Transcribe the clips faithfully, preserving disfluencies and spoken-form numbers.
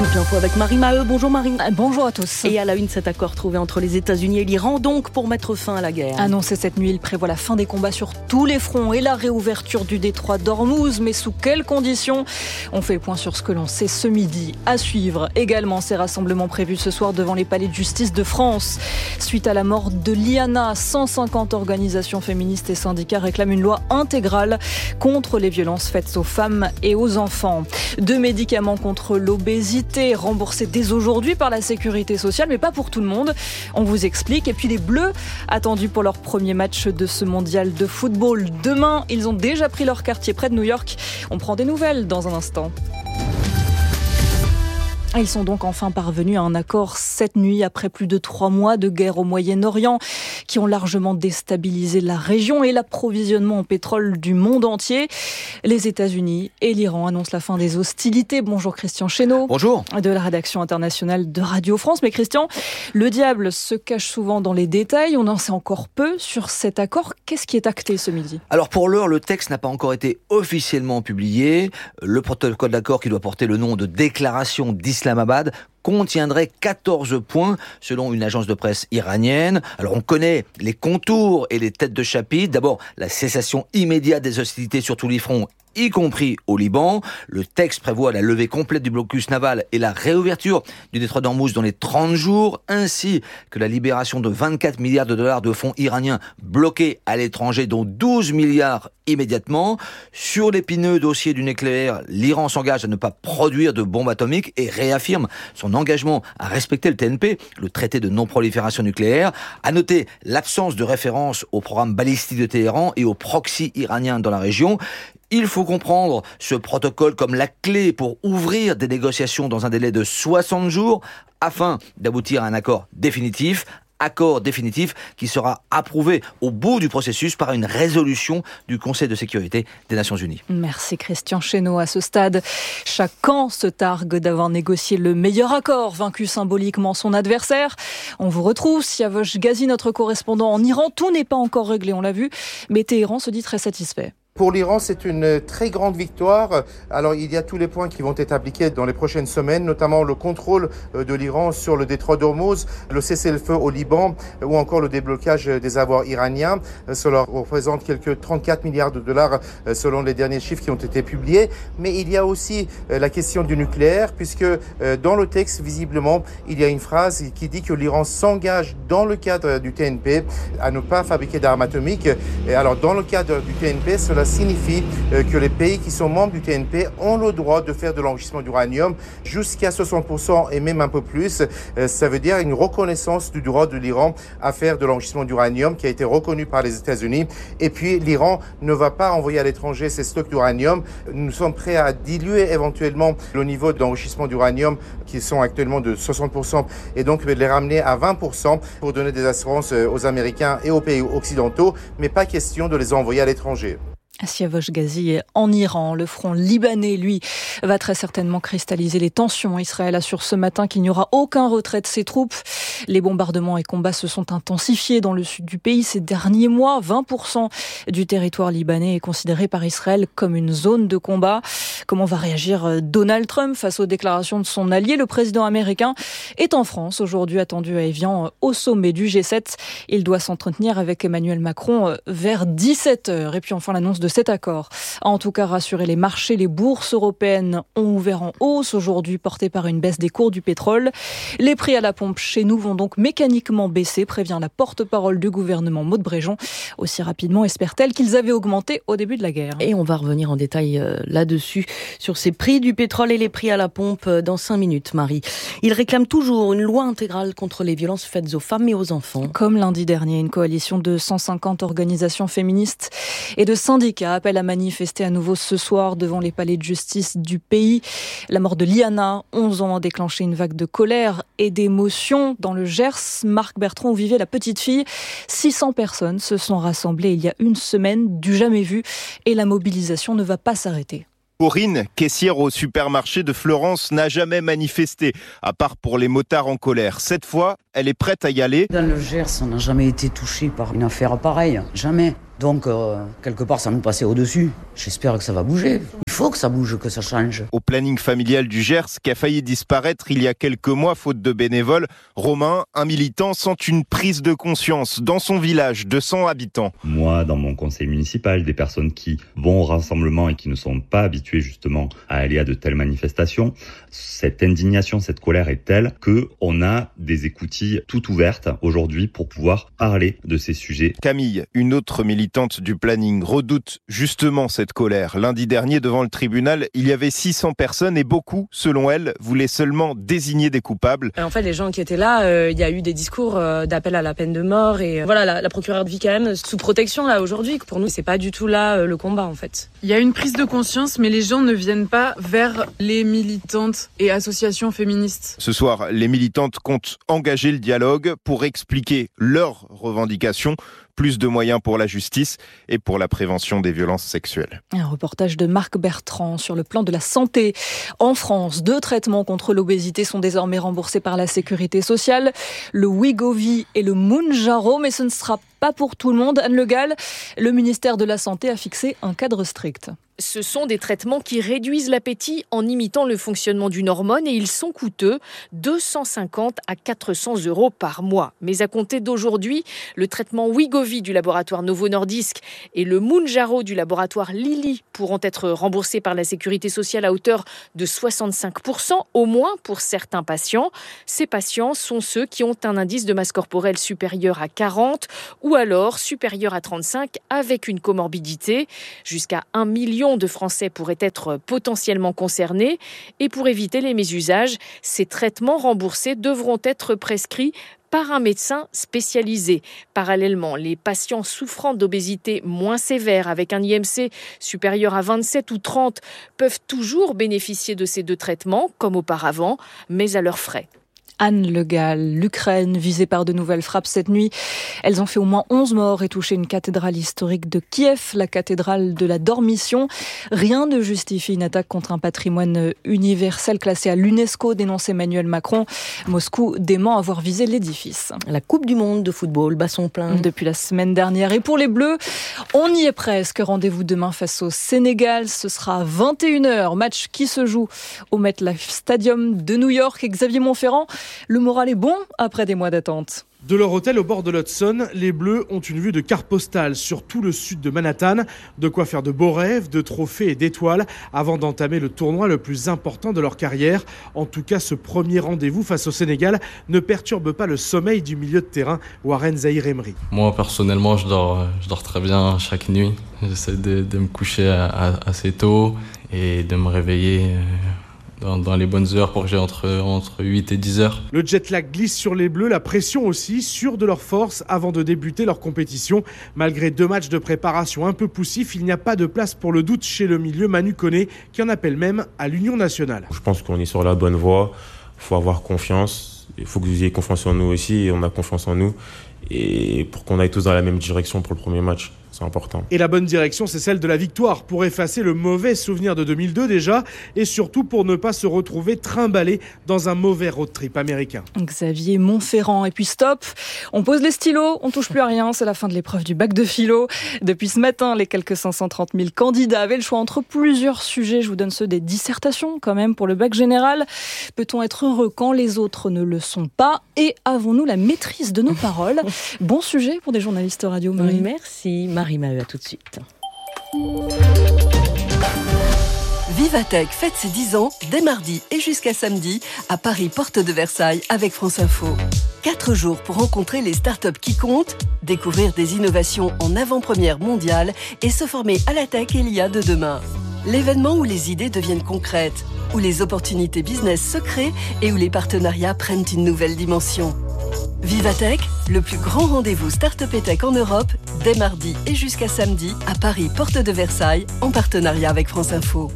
Coup d'info avec Marie Maheu. Bonjour Marie. Bonjour à tous. Et à la une, cet accord trouvé entre les États-Unis et l'Iran, donc pour mettre fin à la guerre. Annoncé cette nuit, il prévoit la fin des combats sur tous les fronts et la réouverture du détroit d'Ormuz. Mais sous quelles conditions ? On fait le point sur ce que l'on sait ce midi. À suivre également ces rassemblements prévus ce soir devant les palais de justice de France. Suite à la mort de Liana, cent cinquante organisations féministes et syndicats réclament une loi intégrale contre les violences faites aux femmes et aux enfants. Deux médicaments contre l'obésité remboursés dès aujourd'hui par la Sécurité sociale, mais pas pour tout le monde. On vous explique. Et puis les Bleus, attendus pour leur premier match de ce mondial de football. Demain, ils ont déjà pris leur quartier près de New York. On prend des nouvelles dans un instant. Ils sont donc enfin parvenus à un accord cette nuit après plus de trois mois de guerre au Moyen-Orient qui ont largement déstabilisé la région et l'approvisionnement en pétrole du monde entier. Les États-Unis et l'Iran annoncent la fin des hostilités. Bonjour Christian Chesneau. Bonjour. De la rédaction internationale de Radio France. Mais Christian, le diable se cache souvent dans les détails. On en sait encore peu sur cet accord. Qu'est-ce qui est acté ce midi ? Alors pour l'heure, le texte n'a pas encore été officiellement publié. Le protocole d'accord qui doit porter le nom de déclaration d'Islamabad contiendrait quatorze points selon une agence de presse iranienne. Alors on connaît les contours et les têtes de chapitre. D'abord, la cessation immédiate des hostilités sur tous les fronts, y compris au Liban. Le texte prévoit la levée complète du blocus naval et la réouverture du détroit d'Ormuz dans les trente jours, ainsi que la libération de vingt-quatre milliards de dollars de fonds iraniens bloqués à l'étranger, dont douze milliards immédiatement. Sur l'épineux dossier du nucléaire, l'Iran s'engage à ne pas produire de bombes atomiques et réaffirme son engagement à respecter le T N P, le traité de non-prolifération nucléaire. À noter l'absence de référence au programme balistique de Téhéran et aux proxys iraniens dans la région. Il faut comprendre ce protocole comme la clé pour ouvrir des négociations dans un délai de soixante jours afin d'aboutir à un accord définitif. Accord définitif qui sera approuvé au bout du processus par une résolution du Conseil de sécurité des Nations Unies. Merci Christian Chesneau. À ce stade, chaque camp se targue d'avoir négocié le meilleur accord, vaincu symboliquement son adversaire. On vous retrouve, Siavosh Ghazi, notre correspondant en Iran. Tout n'est pas encore réglé, on l'a vu, mais Téhéran se dit très satisfait. Pour l'Iran, c'est une très grande victoire. Alors, il y a tous les points qui vont être appliqués dans les prochaines semaines, notamment le contrôle de l'Iran sur le détroit d'Ormuz, le cessez-le-feu au Liban ou encore le déblocage des avoirs iraniens. Cela représente quelques trente-quatre milliards de dollars selon les derniers chiffres qui ont été publiés. Mais il y a aussi la question du nucléaire, puisque dans le texte, visiblement, il y a une phrase qui dit que l'Iran s'engage dans le cadre du T N P à ne pas fabriquer d'armes atomiques. Et alors, dans le cadre du T N P, cela signifie que les pays qui sont membres du T N P ont le droit de faire de l'enrichissement d'uranium jusqu'à soixante pour cent et même un peu plus. Ça veut dire une reconnaissance du droit de l'Iran à faire de l'enrichissement d'uranium qui a été reconnu par les États-Unis. Et puis l'Iran ne va pas envoyer à l'étranger ses stocks d'uranium. Nous sommes prêts à diluer éventuellement le niveau d'enrichissement d'uranium qui sont actuellement de soixante pour cent et donc les ramener à vingt pour cent pour donner des assurances aux Américains et aux pays occidentaux, mais pas question de les envoyer à l'étranger. Siavosh Ghazi en Iran. Le front libanais, lui, va très certainement cristalliser les tensions. Israël assure ce matin qu'il n'y aura aucun retrait de ses troupes. Les bombardements et combats se sont intensifiés dans le sud du pays ces derniers mois. vingt pour cent du territoire libanais est considéré par Israël comme une zone de combat. Comment va réagir Donald Trump face aux déclarations de son allié ? Le président américain est en France, aujourd'hui attendu à Évian au sommet du G sept. Il doit s'entretenir avec Emmanuel Macron vers dix-sept heures. Et puis enfin l'annonce de cet accord a en tout cas rassuré les marchés. Les bourses européennes ont ouvert en hausse aujourd'hui, portées par une baisse des cours du pétrole. Les prix à la pompe chez nous vont donc mécaniquement baisser, prévient la porte-parole du gouvernement Maud Bréjon. Aussi rapidement espère-t-elle qu'ils avaient augmenté au début de la guerre. Et on va revenir en détail euh, là-dessus, sur ces prix du pétrole et les prix à la pompe euh, dans cinq minutes, Marie. Ils réclament toujours une loi intégrale contre les violences faites aux femmes et aux enfants. Comme lundi dernier, une coalition de cent cinquante organisations féministes et de syndicats appelle à manifester à nouveau ce soir devant les palais de justice du pays. La mort de Liana, onze ans, a déclenché une vague de colère et d'émotion dans le Gers. Marc Bertrand, où vivait la petite fille. six cents personnes se sont rassemblées il y a une semaine, du jamais vu, et la mobilisation ne va pas s'arrêter. Corinne, caissière au supermarché de Fleurance, n'a jamais manifesté, à part pour les motards en colère. Cette fois, elle est prête à y aller. Dans le Gers, on n'a jamais été touché par une affaire pareille, jamais. Donc, euh, quelque part, ça nous passait au-dessus. J'espère que ça va bouger. Il faut que ça bouge, que ça change. Au planning familial du Gers, qui a failli disparaître il y a quelques mois, faute de bénévoles, Romain, un militant, sent une prise de conscience dans son village de cent habitants. Moi, dans mon conseil municipal, des personnes qui vont au rassemblement et qui ne sont pas habituées justement à aller à de telles manifestations, cette indignation, cette colère est telle qu'on a des écoutilles toutes ouvertes aujourd'hui pour pouvoir parler de ces sujets. Camille, une autre militante du planning, redoute justement cette colère. Lundi dernier, devant le tribunal, il y avait six cents personnes et beaucoup, selon elle, voulaient seulement désigner des coupables. En fait, les gens qui étaient là, euh, il y a eu des discours euh, d'appel à la peine de mort et euh, voilà, la, la procureure vit quand même sous protection là aujourd'hui. Pour nous, c'est pas du tout là euh, le combat en fait. Il y a une prise de conscience, mais les gens ne viennent pas vers les militantes et associations féministes. Ce soir, les militantes comptent engager le dialogue pour expliquer leurs revendications. Plus de moyens pour la justice et pour la prévention des violences sexuelles. Un reportage de Marc Bertrand sur le plan de la santé. En France, deux traitements contre l'obésité sont désormais remboursés par la sécurité sociale. Le Wegovy et le Mounjaro, mais ce ne sera pas pour tout le monde. Anne Le Gall, le ministère de la Santé a fixé un cadre strict. Ce sont des traitements qui réduisent l'appétit en imitant le fonctionnement d'une hormone et ils sont coûteux, deux cent cinquante à quatre cents euros par mois. Mais à compter d'aujourd'hui, le traitement Wegovy du laboratoire Novo Nordisk et le Mounjaro du laboratoire Lilly pourront être remboursés par la sécurité sociale à hauteur de soixante-cinq pour cent, au moins pour certains patients. Ces patients sont ceux qui ont un indice de masse corporelle supérieur à quarante ou alors supérieur à trente-cinq avec une comorbidité. Jusqu'à un million de Français pourraient être potentiellement concernés et pour éviter les mésusages, ces traitements remboursés devront être prescrits par un médecin spécialisé. Parallèlement, les patients souffrant d'obésité moins sévère avec un I M C supérieur à vingt-sept ou trente peuvent toujours bénéficier de ces deux traitements comme auparavant, mais à leurs frais. Anne Le Gall, l'Ukraine visée par de nouvelles frappes cette nuit. Elles ont fait au moins onze morts et touché une cathédrale historique de Kiev, la cathédrale de la Dormition. Rien ne justifie une attaque contre un patrimoine universel classé à l'UNESCO, dénonce Emmanuel Macron. Moscou dément avoir visé l'édifice. La Coupe du Monde de football bat son plein. Depuis la semaine dernière. Et pour les Bleus, on y est presque. Rendez-vous demain face au Sénégal. Ce sera à vingt et une heures. Match qui se joue au MetLife Stadium de New York. Et Xavier Montferrand, le moral est bon après des mois d'attente. De leur hôtel au bord de l'Hudson, les Bleus ont une vue de carte postale sur tout le sud de Manhattan. De quoi faire de beaux rêves, de trophées et d'étoiles avant d'entamer le tournoi le plus important de leur carrière. En tout cas, ce premier rendez-vous face au Sénégal ne perturbe pas le sommeil du milieu de terrain, Warren Zahir Emery. Moi, personnellement, je dors, je dors très bien chaque nuit. J'essaie de, de me coucher à, à, assez tôt et de me réveiller Dans, dans les bonnes heures pour que j'ai entre, entre huit et dix heures. Le jet lag glisse sur les Bleus, la pression aussi, sûrs de leur force avant de débuter leur compétition. Malgré deux matchs de préparation un peu poussifs, il n'y a pas de place pour le doute chez le milieu Manu Koné, qui en appelle même à l'union nationale. Je pense qu'on est sur la bonne voie, il faut avoir confiance, il faut que vous ayez confiance en nous aussi, et on a confiance en nous, et pour qu'on aille tous dans la même direction pour le premier match. C'est important. Et la bonne direction, c'est celle de la victoire, pour effacer le mauvais souvenir de deux mille deux déjà, et surtout pour ne pas se retrouver trimballé dans un mauvais road trip américain. Xavier Montferrand. Et puis stop, on pose les stylos, on touche plus à rien, c'est la fin de l'épreuve du bac de philo. Depuis ce matin, les quelques cinq cent trente mille candidats avaient le choix entre plusieurs sujets. Je vous donne ceux des dissertations quand même pour le bac général. Peut-on être heureux quand les autres ne le sont pas? Et avons-nous la maîtrise de nos paroles? Bon sujet pour des journalistes radio, Marie. Merci, Marie Maheu, à tout de suite. Vivatech fête ses dix ans dès mardi et jusqu'à samedi à Paris, porte de Versailles avec France Info. Quatre jours pour rencontrer les startups qui comptent, découvrir des innovations en avant-première mondiale et se former à la tech et l'I A de demain. L'événement où les idées deviennent concrètes, où les opportunités business se créent et où les partenariats prennent une nouvelle dimension. Vivatech, le plus grand rendez-vous Start-up et Tech en Europe, dès mardi et jusqu'à samedi à Paris, porte de Versailles, en partenariat avec France Info.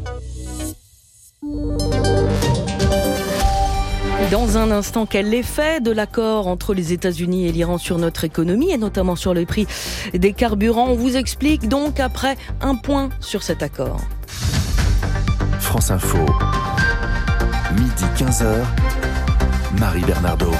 Dans un instant, quel effet de l'accord entre les États-Unis et l'Iran sur notre économie et notamment sur le prix des carburants? On vous explique donc après un point sur cet accord. France Info, midi quinze heures, Marie Bernardo.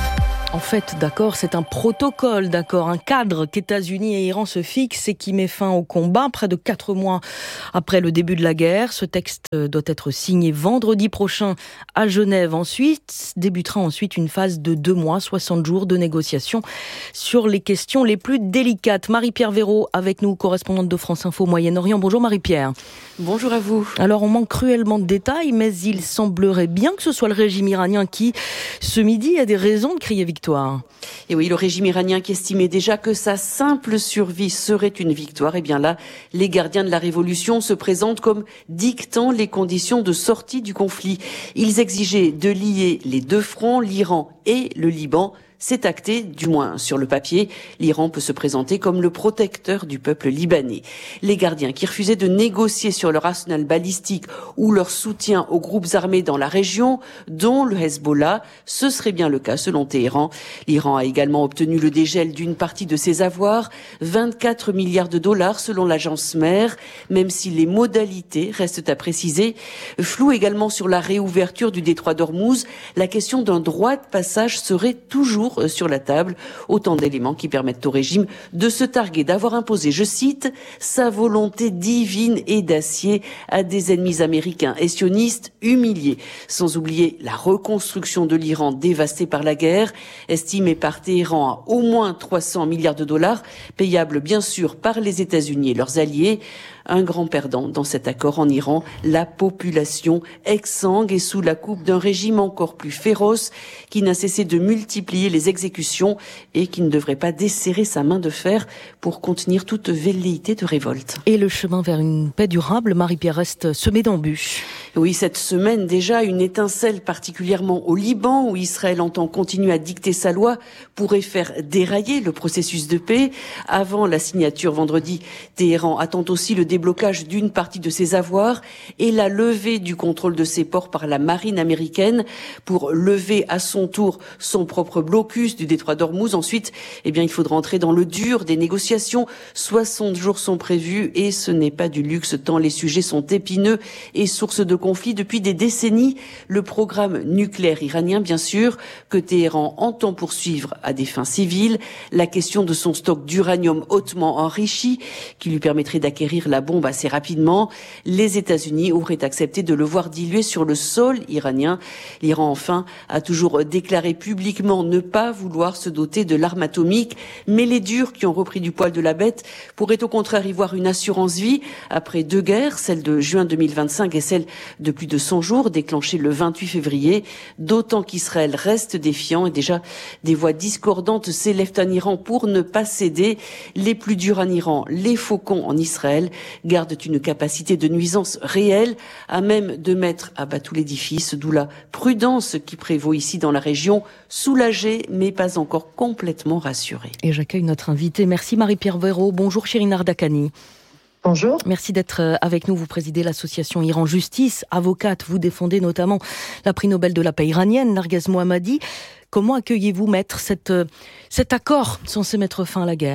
En fait, d'accord, c'est un protocole, d'accord, un cadre qu'États-Unis et Iran se fixent et qui met fin au combat près de quatre mois après le début de la guerre. Ce texte doit être signé vendredi prochain à Genève. Ensuite, débutera ensuite une phase de deux mois, soixante jours de négociations sur les questions les plus délicates. Marie-Pierre Véraud avec nous, correspondante de France Info Moyen-Orient. Bonjour Marie-Pierre. Bonjour à vous. Alors on manque cruellement de détails, mais il semblerait bien que ce soit le régime iranien qui, ce midi, a des raisons de crier victoire. Et oui, le régime iranien qui estimait déjà que sa simple survie serait une victoire, et bien là, les gardiens de la révolution se présentent comme dictant les conditions de sortie du conflit. Ils exigeaient de lier les deux fronts, l'Iran et le Liban. C'est acté, du moins sur le papier. L'Iran peut se présenter comme le protecteur du peuple libanais. Les gardiens qui refusaient de négocier sur leur arsenal balistique ou leur soutien aux groupes armés dans la région, dont le Hezbollah, ce serait bien le cas selon Téhéran. L'Iran a également obtenu le dégel d'une partie de ses avoirs, vingt-quatre milliards de dollars selon l'agence mère, même si les modalités restent à préciser. Flou également sur la réouverture du détroit d'Ormuz, la question d'un droit de passage serait toujours sur la table, autant d'éléments qui permettent au régime de se targuer d'avoir imposé, je cite, sa volonté divine et d'acier à des ennemis américains et sionistes humiliés. Sans oublier la reconstruction de l'Iran dévasté par la guerre, estimée par Téhéran à au moins trois cents milliards de dollars, payable bien sûr par les États-Unis et leurs alliés. Un grand perdant dans cet accord en Iran, la population exsangue et sous la coupe d'un régime encore plus féroce qui n'a cessé de multiplier les exécutions et qui ne devrait pas desserrer sa main de fer pour contenir toute velléité de révolte. Et le chemin vers une paix durable, Marie-Pierre, reste semé d'embûches. Oui, cette semaine déjà, une étincelle particulièrement au Liban où Israël entend continuer à dicter sa loi pourrait faire dérailler le processus de paix. Avant la signature vendredi, Téhéran attend aussi le déblocage d'une partie de ses avoirs et la levée du contrôle de ses ports par la marine américaine pour lever à son tour son propre blocus du détroit d'Ormuz. Ensuite, eh bien, il faudra entrer dans le dur des négociations. soixante jours sont prévus et ce n'est pas du luxe tant les sujets sont épineux et source de conflit depuis des décennies. Le programme nucléaire iranien, bien sûr, que Téhéran entend poursuivre à des fins civiles. La question de son stock d'uranium hautement enrichi qui lui permettrait d'acquérir la bombe assez rapidement. Les États-Unis auraient accepté de le voir diluer sur le sol iranien. L'Iran, enfin, a toujours déclaré publiquement ne pas vouloir se doter de l'arme atomique, mais les durs qui ont repris du poil de la bête pourraient au contraire y voir une assurance vie après deux guerres, celle de juin deux mille vingt-cinq et celle de plus de cent jours, déclenchée le vingt-huit février, d'autant qu'Israël reste défiant et déjà des voix discordantes s'élèvent en Iran pour ne pas céder. Les plus durs en Iran, les faucons en Israël, gardent une capacité de nuisance réelle à même de mettre à bas tout l'édifice, d'où la prudence qui prévaut ici dans la région, soulagée mais pas encore complètement rassurée. Et j'accueille notre invité. Merci Marie-Pierre Véraud. Bonjour Shirin Ardakani. Bonjour. Merci d'être avec nous. Vous présidez l'association Iran Justice. Avocate, vous défendez notamment la prix Nobel de la paix iranienne, Narges Mohammadi. Comment accueillez-vous, maître, cette, cet accord censé mettre fin à la guerre ?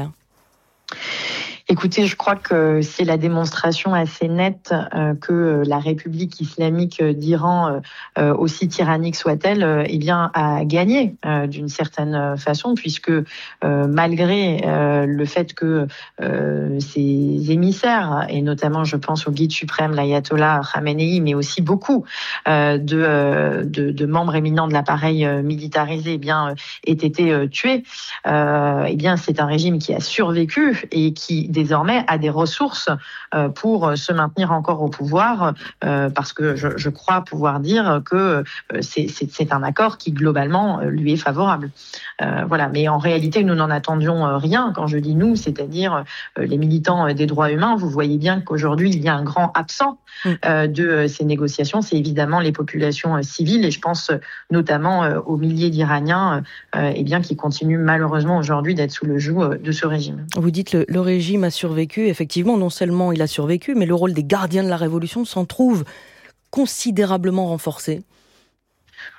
Écoutez, je crois que c'est la démonstration assez nette euh, que la République islamique d'Iran, euh, aussi tyrannique soit-elle, euh, eh bien, a gagné euh, d'une certaine façon, puisque euh, malgré euh, le fait que euh, ses émissaires, et notamment je pense au guide suprême, l'ayatollah Khamenei, mais aussi beaucoup euh, de, euh, de, de membres éminents de l'appareil euh, militarisé, eh bien, euh, aient été euh, tués, euh, eh bien, c'est un régime qui a survécu et qui désormais a des ressources euh, pour se maintenir encore au pouvoir, euh, parce que je, je crois pouvoir dire que euh, c'est, c'est, c'est un accord qui globalement euh, lui est favorable. Euh, voilà. Mais en réalité, nous n'en attendions euh, rien. Quand je dis nous, c'est-à-dire euh, les militants euh, des droits humains, vous voyez bien qu'aujourd'hui il y a un grand absent euh, de euh, ces négociations. C'est évidemment les populations euh, civiles, et je pense euh, notamment euh, aux milliers d'Iraniens, euh, eh bien qui continuent malheureusement aujourd'hui d'être sous le joug euh, de ce régime. Vous dites le, le régime a survécu. Effectivement, non seulement il a survécu, mais le rôle des gardiens de la révolution s'en trouve considérablement renforcé.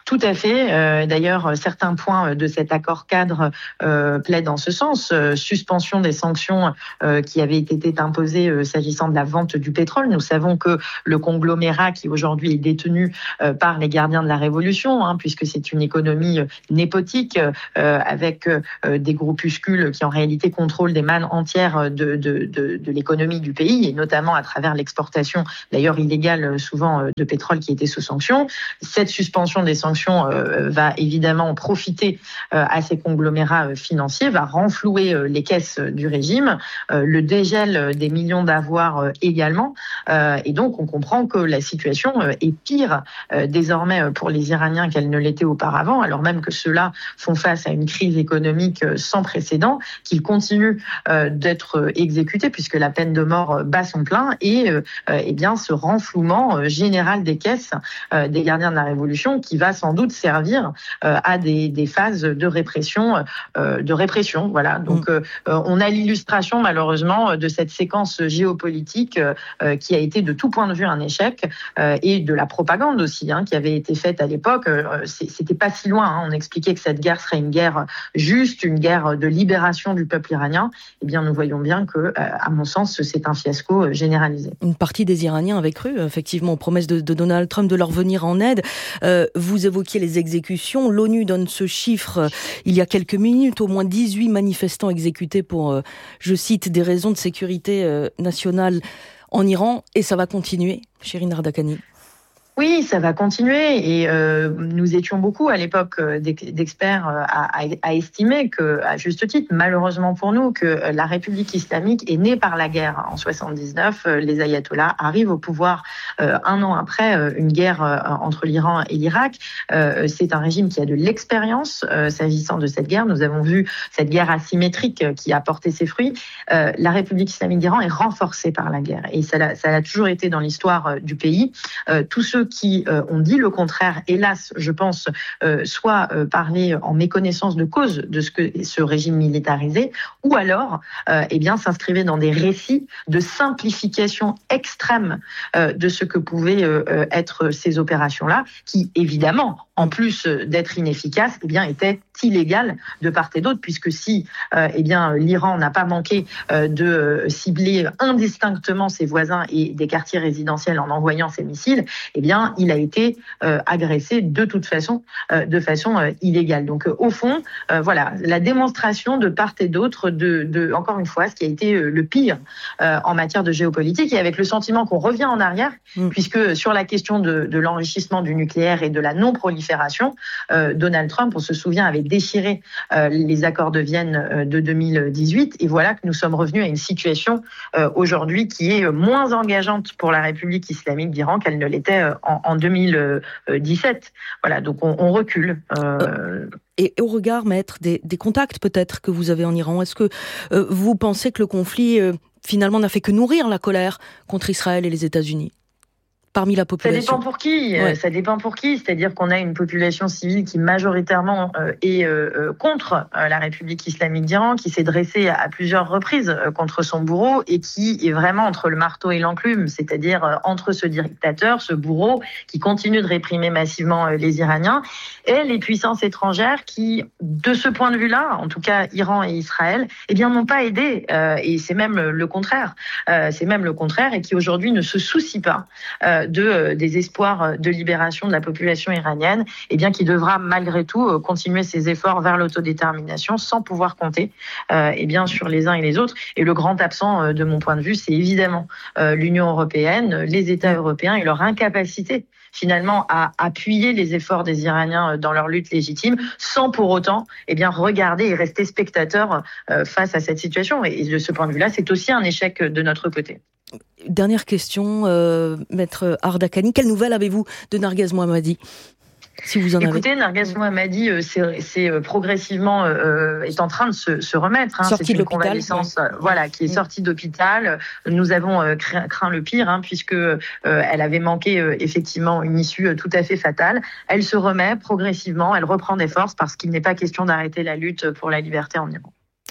Tout à fait. Euh, d'ailleurs, certains points de cet accord cadre euh, plaident en ce sens. Euh, suspension des sanctions euh, qui avaient été imposées euh, s'agissant de la vente du pétrole. Nous savons que le conglomérat qui aujourd'hui est détenu euh, par les gardiens de la Révolution, hein, puisque c'est une économie népotique euh, avec euh, des groupuscules qui en réalité contrôlent des mannes entières de, de, de, de l'économie du pays, et notamment à travers l'exportation, d'ailleurs illégale souvent, de pétrole qui était sous sanctions. Cette suspension des sanctions euh, va évidemment profiter euh, à ces conglomérats financiers, va renflouer euh, les caisses du régime, euh, le dégel des millions d'avoirs euh, également. Euh, et donc, on comprend que la situation euh, est pire euh, désormais pour les Iraniens qu'elle ne l'était auparavant, alors même que ceux-là font face à une crise économique sans précédent, qu'ils continuent euh, d'être exécutés puisque la peine de mort bat son plein, et euh, eh bien ce renflouement euh, général des caisses euh, des gardiens de la Révolution qui va sans doute servir euh, à des, des phases de répression, euh, de répression. Voilà. Donc, euh, on a l'illustration malheureusement de cette séquence géopolitique euh, qui a été de tout point de vue un échec, euh, et de la propagande aussi, hein, qui avait été faite à l'époque. Euh, c'était pas si loin. Hein. On expliquait que cette guerre serait une guerre juste, une guerre de libération du peuple iranien. Eh bien, nous voyons bien que, euh, à mon sens, c'est un fiasco généralisé. Une partie des Iraniens avaient cru, effectivement, aux promesses de, de Donald Trump de leur venir en aide. Euh, vous évoquiez les exécutions. L'ONU donne ce chiffre euh, il y a quelques minutes. Au moins dix-huit manifestants exécutés pour, euh, je cite, des raisons de sécurité euh, nationale en Iran. Et ça va continuer, Shirin Ardakani. Oui, ça va continuer, et euh, nous étions beaucoup à l'époque d'experts à, à, à estimer que, à juste titre, malheureusement pour nous, que la République islamique est née par la guerre. En soixante-dix-neuf, les ayatollahs arrivent au pouvoir euh, un an après euh, une guerre euh, entre l'Iran et l'Irak. Euh, c'est un régime qui a de l'expérience euh, s'agissant de cette guerre. Nous avons vu cette guerre asymétrique qui a porté ses fruits. Euh, la République islamique d'Iran est renforcée par la guerre, et ça l'a, ça l'a toujours été dans l'histoire euh, du pays. Euh, tous ceux qui euh, ont dit le contraire, hélas, je pense, euh, soit euh, parler en méconnaissance de cause de ce que ce régime militarisé, ou alors, euh, eh bien, s'inscrivaient dans des récits de simplification extrême euh, de ce que pouvaient euh, être ces opérations-là, qui, évidemment, en plus d'être inefficaces, eh bien, étaient illégales de part et d'autre, puisque si euh, eh bien, l'Iran n'a pas manqué euh, de cibler indistinctement ses voisins et des quartiers résidentiels en envoyant ses missiles, eh bien, il a été euh, agressé de toute façon, euh, de façon euh, illégale. Donc, euh, au fond, euh, voilà, la démonstration de part et d'autre de, de, encore une fois, ce qui a été euh, le pire euh, en matière de géopolitique, et avec le sentiment qu'on revient en arrière, mmh. puisque sur la question de, de l'enrichissement du nucléaire et de la non-prolifération, euh, Donald Trump, on se souvient, avait déchiré euh, les accords de Vienne euh, de deux mille dix-huit, et voilà que nous sommes revenus à une situation euh, aujourd'hui qui est moins engageante pour la République islamique d'Iran qu'elle ne l'était euh, en, en deux mille dix-sept. Voilà, donc on, on recule. Euh... Et au regard, maître, des, des contacts peut-être que vous avez en Iran, est-ce que euh, vous pensez que le conflit euh, finalement n'a fait que nourrir la colère contre Israël et les États-Unis parmi la population? Ça dépend pour qui. Ouais. Ça dépend pour qui. C'est-à-dire qu'on a une population civile qui majoritairement euh, est euh, contre euh, la République islamique d'Iran, qui s'est dressée à plusieurs reprises euh, contre son bourreau, et qui est vraiment entre le marteau et l'enclume, c'est-à-dire euh, entre ce dictateur, ce bourreau qui continue de réprimer massivement euh, les Iraniens, et les puissances étrangères qui, de ce point de vue-là, en tout cas Iran et Israël, eh bien n'ont pas aidé. Euh, et c'est même le contraire. Euh, c'est même le contraire, et qui aujourd'hui ne se soucient pas euh, de euh, des espoirs de libération de la population iranienne, et bien qui devra malgré tout euh, continuer ses efforts vers l'autodétermination sans pouvoir compter euh, et bien sur les uns et les autres. Et le grand absent euh, de mon point de vue, c'est évidemment euh, l'Union européenne, les États européens et leur incapacité finalement à appuyer les efforts des Iraniens dans leur lutte légitime, sans pour autant eh bien regarder et rester spectateur euh, face à cette situation. Et de ce point de vue-là, c'est aussi un échec de notre côté. Dernière question, euh, maître Ardakani, quelle nouvelle avez-vous de Narguez Mohammadi ? Si vous en Écoutez, avez. Narguez Mohammadi, euh, c'est, c'est euh, progressivement euh, est en train de se, se remettre. Hein. Sorti c'est de une l'hôpital, convalescence, ouais. euh, voilà, qui est sortie d'hôpital. Nous avons euh, craint, craint le pire, hein, puisque euh, elle avait manqué euh, effectivement une issue euh, tout à fait fatale. Elle se remet progressivement, elle reprend des forces parce qu'il n'est pas question d'arrêter la lutte pour la liberté en Iran.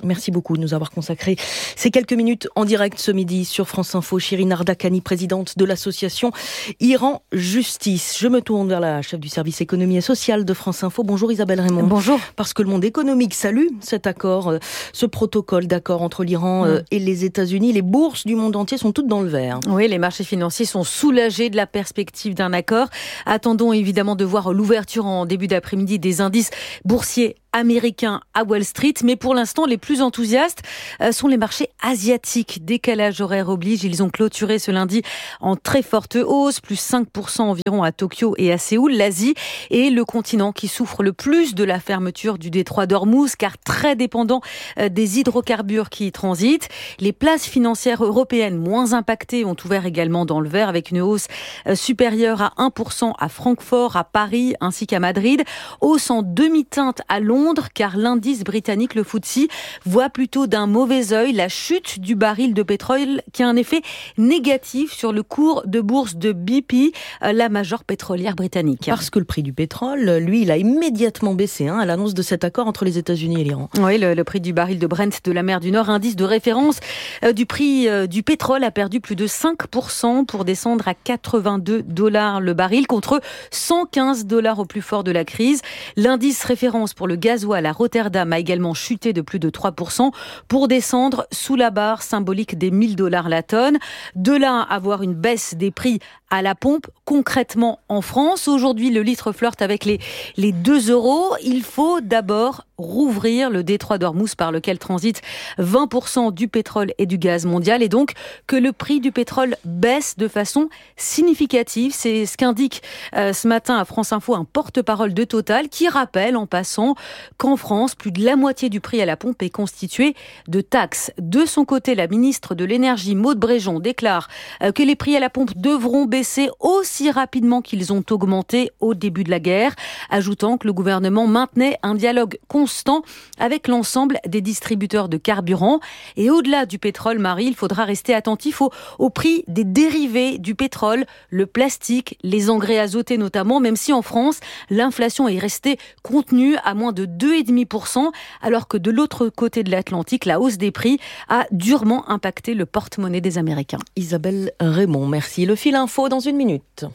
Merci beaucoup de nous avoir consacré ces quelques minutes en direct ce midi sur France Info. Shirin Ardakani, présidente de l'association Iran Justice. Je me tourne vers la chef du service économie et social de France Info. Bonjour Isabelle Raymond. Bonjour. Parce que le monde économique salue cet accord, ce protocole d'accord entre l'Iran mmh. et les États-Unis. Les bourses du monde entier sont toutes dans le vert. Oui, les marchés financiers sont soulagés de la perspective d'un accord. Attendons évidemment de voir l'ouverture en début d'après-midi des indices boursiers américains à Wall Street, mais pour l'instant, les plus enthousiastes sont les marchés asiatiques. Décalage horaire oblige, ils ont clôturé ce lundi en très forte hausse, plus cinq pour cent environ à Tokyo et à Séoul. L'Asie est le continent qui souffre le plus de la fermeture du détroit d'Ormuz, car très dépendant des hydrocarbures qui y transitent. Les places financières européennes moins impactées ont ouvert également dans le vert, avec une hausse supérieure à un pour cent à Francfort, à Paris ainsi qu'à Madrid. Hausse en demi-teinte à Londres, car l'indice britannique, le F T S E, voit plutôt d'un mauvais œil la chute du baril de pétrole qui a un effet négatif sur le cours de bourse de B P, la major pétrolière britannique. Parce que le prix du pétrole, lui, il a immédiatement baissé hein, à l'annonce de cet accord entre les États-Unis et l'Iran. Oui, le, le prix du baril de Brent de la mer du Nord, indice de référence euh, du prix euh, du pétrole, a perdu plus de cinq pour cent pour descendre à quatre-vingt-deux dollars le baril contre cent quinze dollars au plus fort de la crise. L'indice référence pour le gasoil à Rotterdam a également chuté de plus de trois pour cent pour descendre sous la barre symbolique des mille dollars la tonne. De là à avoir une baisse des prix à la pompe, concrètement en France. Aujourd'hui, le litre flirte avec les, les deux euros. Il faut d'abord rouvrir le détroit d'Ormuz par lequel transite vingt pour cent du pétrole et du gaz mondial, et donc que le prix du pétrole baisse de façon significative. C'est ce qu'indique euh, ce matin à France Info un porte-parole de Total qui rappelle en passant qu'en France, plus de la moitié du prix à la pompe est constitué de taxes. De son côté, la ministre de l'Énergie, Maud Bréjon, déclare euh, que les prix à la pompe devront baisser aussi rapidement qu'ils ont augmenté au début de la guerre, ajoutant que le gouvernement maintenait un dialogue constant avec l'ensemble des distributeurs de carburant. Et au-delà du pétrole, Marie, il faudra rester attentif au, au prix des dérivés du pétrole, le plastique, les engrais azotés notamment, même si en France, l'inflation est restée contenue à moins de deux virgule cinq pour cent, alors que de l'autre côté de l'Atlantique, la hausse des prix a durement impacté le porte-monnaie des Américains. Isabelle Raymond, merci. Le fil info dans une minute.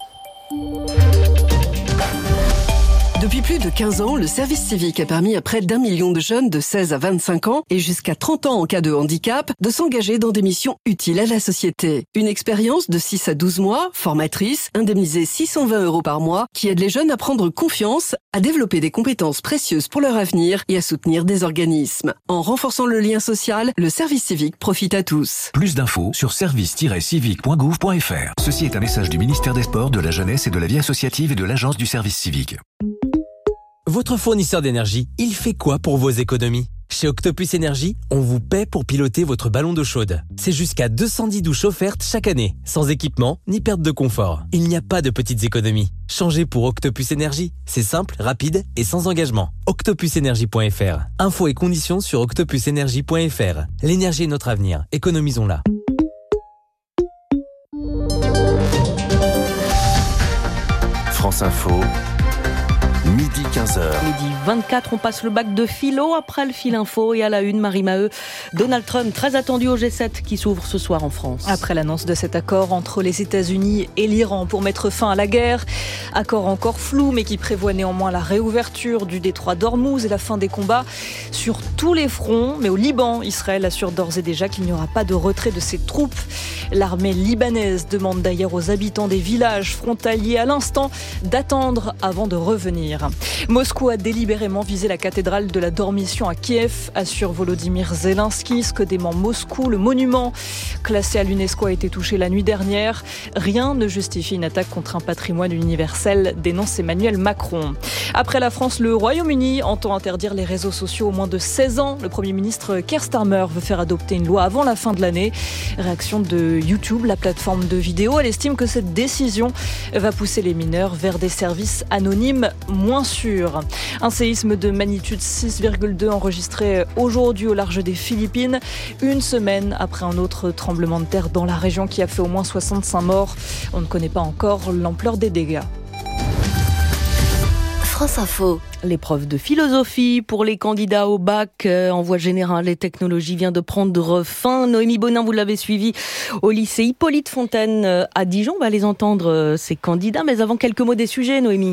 Depuis plus de quinze ans, le service civique a permis à près d'un million de jeunes de seize à vingt-cinq ans et jusqu'à trente ans en cas de handicap de s'engager dans des missions utiles à la société. Une expérience de six à douze mois, formatrice, indemnisée six cent vingt euros par mois, qui aide les jeunes à prendre confiance, à développer des compétences précieuses pour leur avenir et à soutenir des organismes. En renforçant le lien social, le service civique profite à tous. Plus d'infos sur service tiret civique point gouv point f r. Ceci est un message du ministère des Sports, de la Jeunesse et de la Vie associative et de l'Agence du service civique. Votre fournisseur d'énergie, il fait quoi pour vos économies ? Chez Octopus Énergie, on vous paie pour piloter votre ballon d'eau chaude. C'est jusqu'à deux cent dix douches offertes chaque année, sans équipement ni perte de confort. Il n'y a pas de petites économies. Changez pour Octopus Énergie. C'est simple, rapide et sans engagement. octopus énergie point f r. Infos et conditions sur octopus énergie point f r. L'énergie est notre avenir. Économisons-la. France Info. Midi quinze heures. Midi vingt-quatre, on passe le bac de philo après le fil info et à la une, Marie Maheu. Donald Trump, très attendu au G sept qui s'ouvre ce soir en France. Après l'annonce de cet accord entre les États-Unis et l'Iran pour mettre fin à la guerre, accord encore flou mais qui prévoit néanmoins la réouverture du détroit d'Ormuz et la fin des combats sur tous les fronts. Mais au Liban, Israël assure d'ores et déjà qu'il n'y aura pas de retrait de ses troupes. L'armée libanaise demande d'ailleurs aux habitants des villages frontaliers à l'instant d'attendre avant de revenir. Moscou a délibérément visé la cathédrale de la Dormition à Kiev, assure Volodymyr Zelensky. Ce que dément Moscou, le monument classé à l'UNESCO a été touché la nuit dernière. Rien ne justifie une attaque contre un patrimoine universel, dénonce Emmanuel Macron. Après la France, le Royaume-Uni entend interdire les réseaux sociaux aux moins de seize ans. Le Premier ministre Keir Starmer veut faire adopter une loi avant la fin de l'année. Réaction de YouTube, la plateforme de vidéo. Elle estime que cette décision va pousser les mineurs vers des services anonymes moins sûrs. Un séisme de magnitude six virgule deux enregistré aujourd'hui au large des Philippines, une semaine après un autre tremblement de terre dans la région qui a fait au moins soixante-cinq morts. On ne connaît pas encore l'ampleur des dégâts. France Info. L'épreuve de philosophie pour les candidats au bac euh, en voie générale et technologie vient de prendre fin. Noémie Bonin, vous l'avez suivi au lycée Hippolyte Fontaine euh, à Dijon. On va les entendre, euh, ces candidats. Mais avant, quelques mots des sujets, Noémie.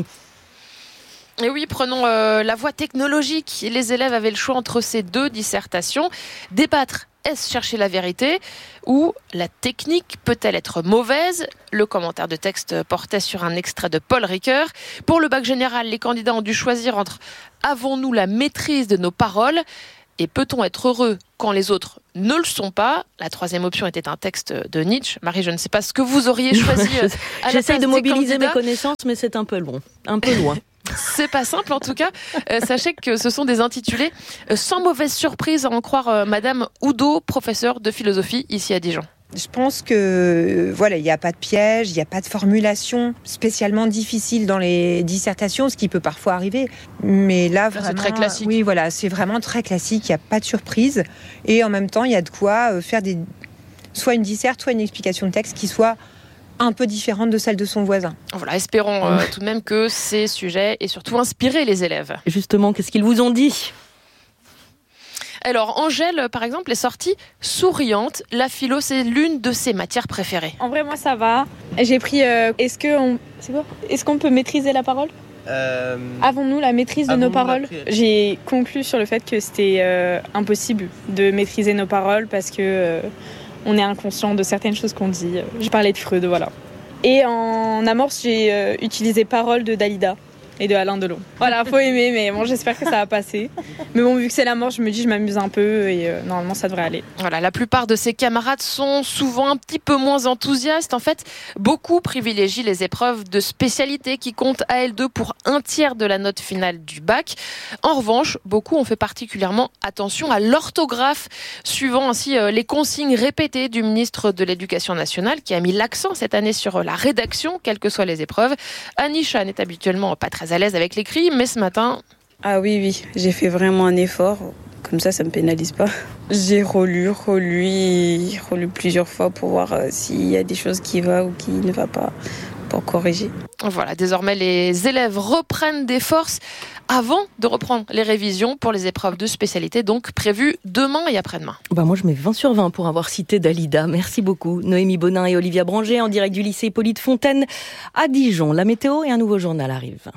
Et oui, prenons euh, la voie technologique. Les élèves avaient le choix entre ces deux dissertations. Débattre, est-ce chercher la vérité ou la technique peut-elle être mauvaise? Le commentaire de texte portait sur un extrait de Paul Ricoeur. Pour le bac général, les candidats ont dû choisir entre « avons-nous la maîtrise de nos paroles ?» et « peut-on être heureux quand les autres ne le sont pas ?» La troisième option était un texte de Nietzsche. Marie, je ne sais pas ce que vous auriez choisi. J'essaye de mobiliser mes connaissances, mais c'est un peu long, un peu loin. C'est pas simple en tout cas. Euh, sachez que ce sont des intitulés euh, sans mauvaise surprise à en croire euh, Madame Oudot, professeure de philosophie ici à Dijon. Je pense que voilà, il n'y a pas de piège, il n'y a pas de formulation spécialement difficile dans les dissertations, ce qui peut parfois arriver. Mais là, vraiment, c'est très classique. Oui, voilà, c'est vraiment très classique. Il n'y a pas de surprise et en même temps, il y a de quoi faire des, soit une disserte, soit une explication de texte qui soit un peu différente de celle de son voisin. Voilà, espérons euh, tout de même que ces sujets aient surtout inspiré les élèves. Justement, qu'est-ce qu'ils vous ont dit ? Alors, Angèle, par exemple, est sortie souriante. La philo, c'est l'une de ses matières préférées. En vrai, moi, ça va. J'ai pris... Euh, est-ce qu'on... C'est quoi ? Est-ce qu'on peut maîtriser la parole ? euh... Avons-nous la maîtrise de nos paroles ? J'ai conclu sur le fait que c'était euh, impossible de maîtriser nos paroles parce que... Euh, on est inconscient de certaines choses qu'on dit. J'ai parlé de Freud, voilà. Et en amorce, j'ai euh, utilisé Paroles de Dalida et de Alain Delon. Voilà, faut aimer, mais bon, j'espère que ça va passer. Mais bon, vu que c'est l'amorce, je me dis, je m'amuse un peu et euh, normalement, ça devrait aller. Voilà, la plupart de ses camarades sont souvent un petit peu moins enthousiastes. En fait, beaucoup privilégient les épreuves de spécialité qui comptent à elles deux pour un tiers de la note finale du bac. En revanche, beaucoup ont fait particulièrement attention à l'orthographe, suivant ainsi les consignes répétées du ministre de l'Éducation nationale qui a mis l'accent cette année sur la rédaction, quelles que soient les épreuves. Anisha n'est habituellement pas très à l'aise avec l'écrit, mais ce matin... Ah oui, oui, j'ai fait vraiment un effort. Comme ça, ça me pénalise pas. J'ai relu, relu et relu plusieurs fois pour voir euh, s'il y a des choses qui vont ou qui ne vont pas, pour corriger. Voilà, désormais les élèves reprennent des forces avant de reprendre les révisions pour les épreuves de spécialité, donc prévues demain et après-demain. Bah moi, je mets vingt sur vingt pour avoir cité Dalida. Merci beaucoup. Noémie Bonin et Olivia Branger en direct du lycée Hippolyte Fontaine à Dijon. La météo et un nouveau journal arrivent.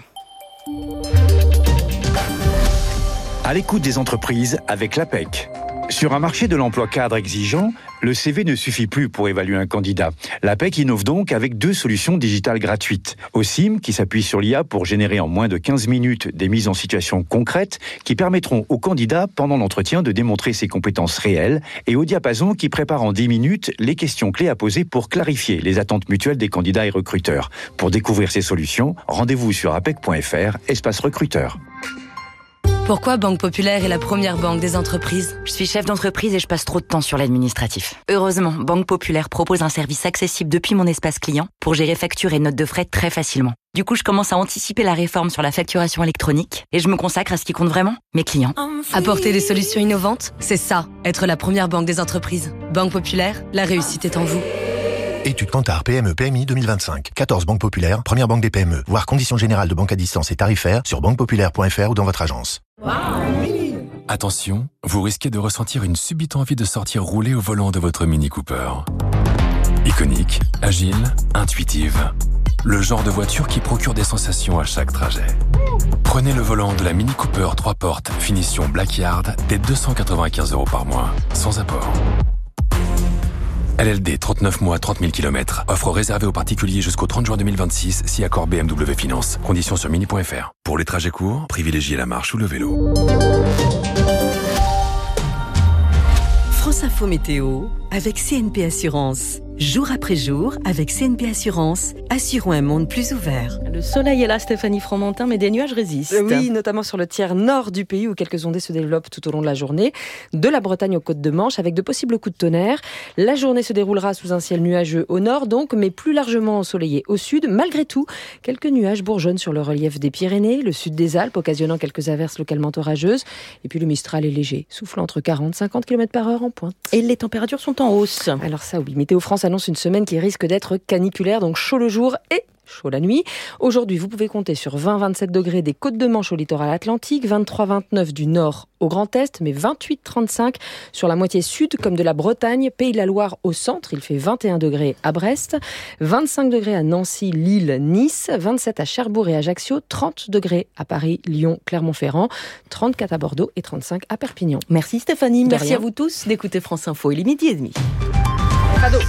À l'écoute des entreprises avec l'A P E C. Sur un marché de l'emploi cadre exigeant, le C V ne suffit plus pour évaluer un candidat. L'A P E C innove donc avec deux solutions digitales gratuites. OSIM, qui s'appuie sur l'I A pour générer en moins de quinze minutes des mises en situation concrètes qui permettront au candidat, pendant l'entretien, de démontrer ses compétences réelles, et au Diapason, qui prépare en dix minutes les questions clés à poser pour clarifier les attentes mutuelles des candidats et recruteurs. Pour découvrir ces solutions, rendez-vous sur apec point f r, espace recruteur. Pourquoi Banque Populaire est la première banque des entreprises ? Je suis chef d'entreprise et je passe trop de temps sur l'administratif. Heureusement, Banque Populaire propose un service accessible depuis mon espace client pour gérer factures et notes de frais très facilement. Du coup, je commence à anticiper la réforme sur la facturation électronique et je me consacre à ce qui compte vraiment, mes clients. Apporter des solutions innovantes, c'est ça, être la première banque des entreprises. Banque Populaire, la réussite est en vous. Étude Kantar P M E P M I deux mille vingt-cinq. quatorze banques populaires, première banque des P M E. Voir conditions générales de banque à distance et tarifaires sur banque populaire point f r ou dans votre agence. Attention, vous risquez de ressentir une subite envie de sortir rouler au volant de votre Mini Cooper. Iconique, agile, intuitive. Le genre de voiture qui procure des sensations à chaque trajet. Prenez le volant de la Mini Cooper trois portes, finition Blackyard, dès deux cent quatre-vingt-quinze euros par mois, sans apport. L L D, trente-neuf mois, trente mille kilomètres. Offre réservée aux particuliers jusqu'au trente juin deux mille vingt-six, si accord B M W Finance. Conditions sur mini point f r. Pour les trajets courts, privilégiez la marche ou le vélo. France Info Météo avec C N P Assurance. Jour après jour, avec C N P Assurance, assurons un monde plus ouvert. Le soleil est là, Stéphanie Fromentin, mais des nuages résistent. Oui, notamment sur le tiers nord du pays où quelques ondées se développent tout au long de la journée, de la Bretagne aux côtes de Manche, avec de possibles coups de tonnerre. La journée se déroulera sous un ciel nuageux au nord, donc, mais plus largement ensoleillé au sud. Malgré tout, quelques nuages bourgeonnent sur le relief des Pyrénées, le sud des Alpes, occasionnant quelques averses localement orageuses. Et puis le Mistral est léger, soufflant entre quarante et cinquante kilomètres par heure en pointe. Et les températures sont en hausse. Alors ça, oui, Météo France annonce une semaine qui risque d'être caniculaire, donc chaud le jour et chaud la nuit. Aujourd'hui, vous pouvez compter sur vingt à vingt-sept degrés des côtes de Manche au littoral atlantique, vingt-trois à vingt-neuf du nord au Grand Est, mais vingt-huit à trente-cinq sur la moitié sud, comme de la Bretagne, Pays de la Loire au centre. Il fait vingt et un degrés à Brest, vingt-cinq degrés à Nancy, Lille, Nice, vingt-sept à Cherbourg et Ajaccio, trente degrés à Paris, Lyon, Clermont-Ferrand, trente-quatre à Bordeaux et trente-cinq à Perpignan. Merci Stéphanie, De merci rien. à vous tous d'écouter France Info. Il est midi et demi. Cadeau.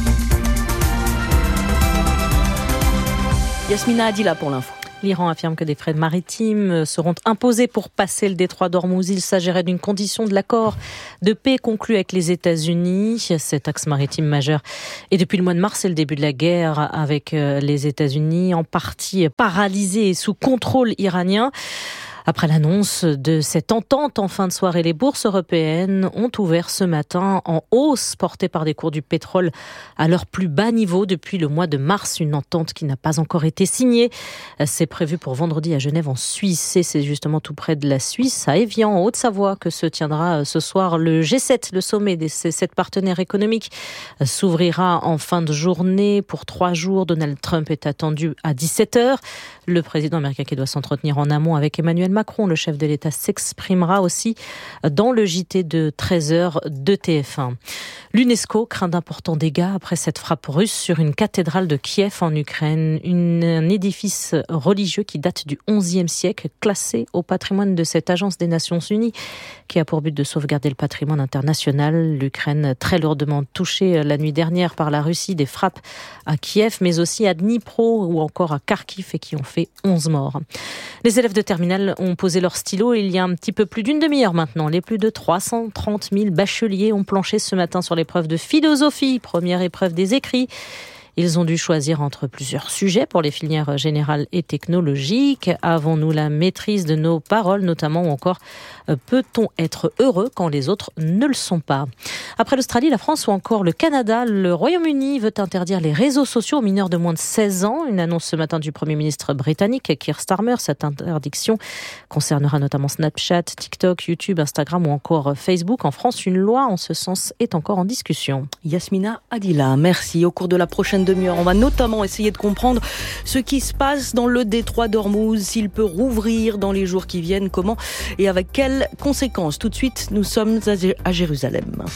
Yasmina Adila pour l'info. L'Iran affirme que des frais maritimes seront imposés pour passer le détroit d'Ormuz. Il s'agirait d'une condition de l'accord de paix conclu avec les États-Unis. Cet axe maritime majeur et depuis le mois de mars, c'est le début de la guerre avec les États-Unis, en partie paralysé et sous contrôle iranien. Après l'annonce de cette entente en fin de soirée, les bourses européennes ont ouvert ce matin en hausse, portée par des cours du pétrole à leur plus bas niveau depuis le mois de mars. Une entente qui n'a pas encore été signée. C'est prévu pour vendredi à Genève en Suisse. Et c'est justement tout près de la Suisse, à Évian, en Haute-Savoie, que se tiendra ce soir le G sept, le sommet des sept partenaires économiques. S'ouvrira en fin de journée pour trois jours. Donald Trump est attendu à dix-sept heures. Le président américain qui doit s'entretenir en amont avec Emmanuel Macron, le chef de l'État, s'exprimera aussi dans le J T de treize heures de T F un. L'UNESCO craint d'importants dégâts après cette frappe russe sur une cathédrale de Kiev en Ukraine, une, un édifice religieux qui date du onzième siècle, classé au patrimoine de cette agence des Nations Unies qui a pour but de sauvegarder le patrimoine international. L'Ukraine très lourdement touchée la nuit dernière par la Russie, des frappes à Kiev, mais aussi à Dnipro ou encore à Kharkiv et qui ont fait onze morts. Les élèves de terminale ont posé leur stylo il y a un petit peu plus d'une demi-heure maintenant. Les plus de trois cent trente mille bacheliers ont planché ce matin sur l'épreuve de philosophie, première épreuve des écrits. Ils ont dû choisir entre plusieurs sujets pour les filières générales et technologiques. Avons-nous la maîtrise de nos paroles, notamment, ou encore peut-on être heureux quand les autres ne le sont pas? Après l'Australie, la France ou encore le Canada, le Royaume-Uni veut interdire les réseaux sociaux aux mineurs de moins de seize ans. Une annonce ce matin du Premier ministre britannique, Keir Starmer. Cette interdiction concernera notamment Snapchat, TikTok, YouTube, Instagram ou encore Facebook. En France, une loi en ce sens est encore en discussion. Yasmina Adila, merci. Au cours de la prochaine demi-heure, on va notamment essayer de comprendre ce qui se passe dans le détroit d'Ormuz, s'il peut rouvrir dans les jours qui viennent, comment et avec quelles conséquences. Tout de suite, nous sommes à Jérusalem.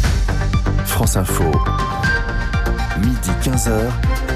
France Info, midi quinze heures,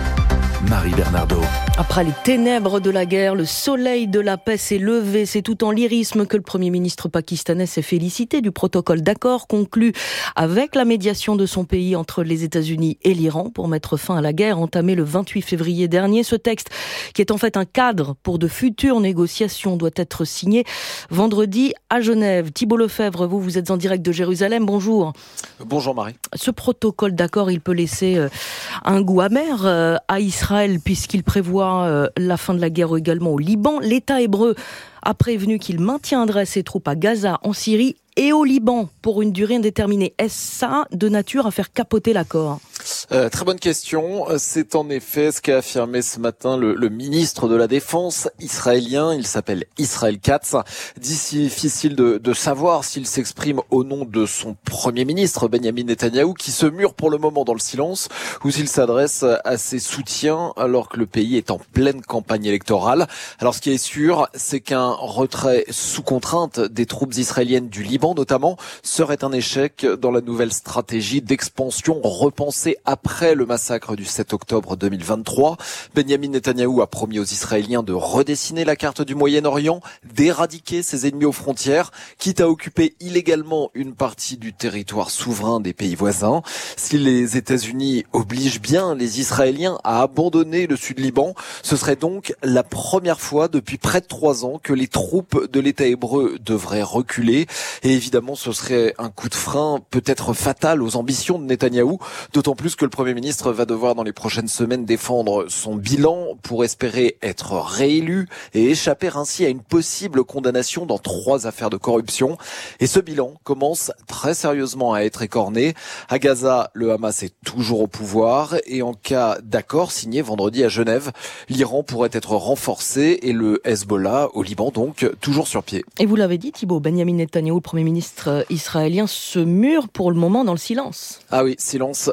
Marie Bernardo. Après les ténèbres de la guerre, le soleil de la paix s'est levé. C'est tout en lyrisme que le Premier ministre pakistanais s'est félicité du protocole d'accord conclu avec la médiation de son pays entre les États-Unis et l'Iran pour mettre fin à la guerre entamée le vingt-huit février dernier. Ce texte, qui est en fait un cadre pour de futures négociations, doit être signé vendredi à Genève. Thibault Lefebvre, vous, vous êtes en direct de Jérusalem. Bonjour. Bonjour Marie. Ce protocole d'accord, il peut laisser un goût amer à Israël puisqu'il prévoit la fin de la guerre également au Liban. L'État hébreu a prévenu qu'il maintiendrait ses troupes à Gaza, en Syrie et au Liban pour une durée indéterminée. Est-ce ça de nature à faire capoter l'accord ? Euh, très bonne question. C'est en effet ce qu'a affirmé ce matin le, le ministre de la Défense israélien. Il s'appelle Israël Katz. Difficile de, de savoir s'il s'exprime au nom de son premier ministre, Benyamin Netanyahou, qui se mure pour le moment dans le silence, ou s'il s'adresse à ses soutiens alors que le pays est en pleine campagne électorale. Alors ce qui est sûr, c'est qu'un retrait sous contrainte des troupes israéliennes du Liban, notamment, serait un échec dans la nouvelle stratégie d'expansion repensée après le massacre du sept octobre deux mille vingt-trois. Benyamin Netanyahou a promis aux Israéliens de redessiner la carte du Moyen-Orient, d'éradiquer ses ennemis aux frontières, quitte à occuper illégalement une partie du territoire souverain des pays voisins. Si les États-Unis obligent bien les Israéliens à abandonner le sud-Liban, ce serait donc la première fois depuis près de trois ans que les troupes de l'État hébreu devraient reculer. Et évidemment, ce serait un coup de frein peut-être fatal aux ambitions de Netanyahou, d'autant plus que le Premier ministre va devoir dans les prochaines semaines défendre son bilan pour espérer être réélu et échapper ainsi à une possible condamnation dans trois affaires de corruption. Et ce bilan commence très sérieusement à être écorné. À Gaza, le Hamas est toujours au pouvoir et en cas d'accord signé vendredi à Genève, l'Iran pourrait être renforcé et le Hezbollah au Liban donc toujours sur pied. Et vous l'avez dit Thibault, Benyamin Netanyahou, le Premier ministre israélien, se mure pour le moment dans le silence. Ah oui, silence radical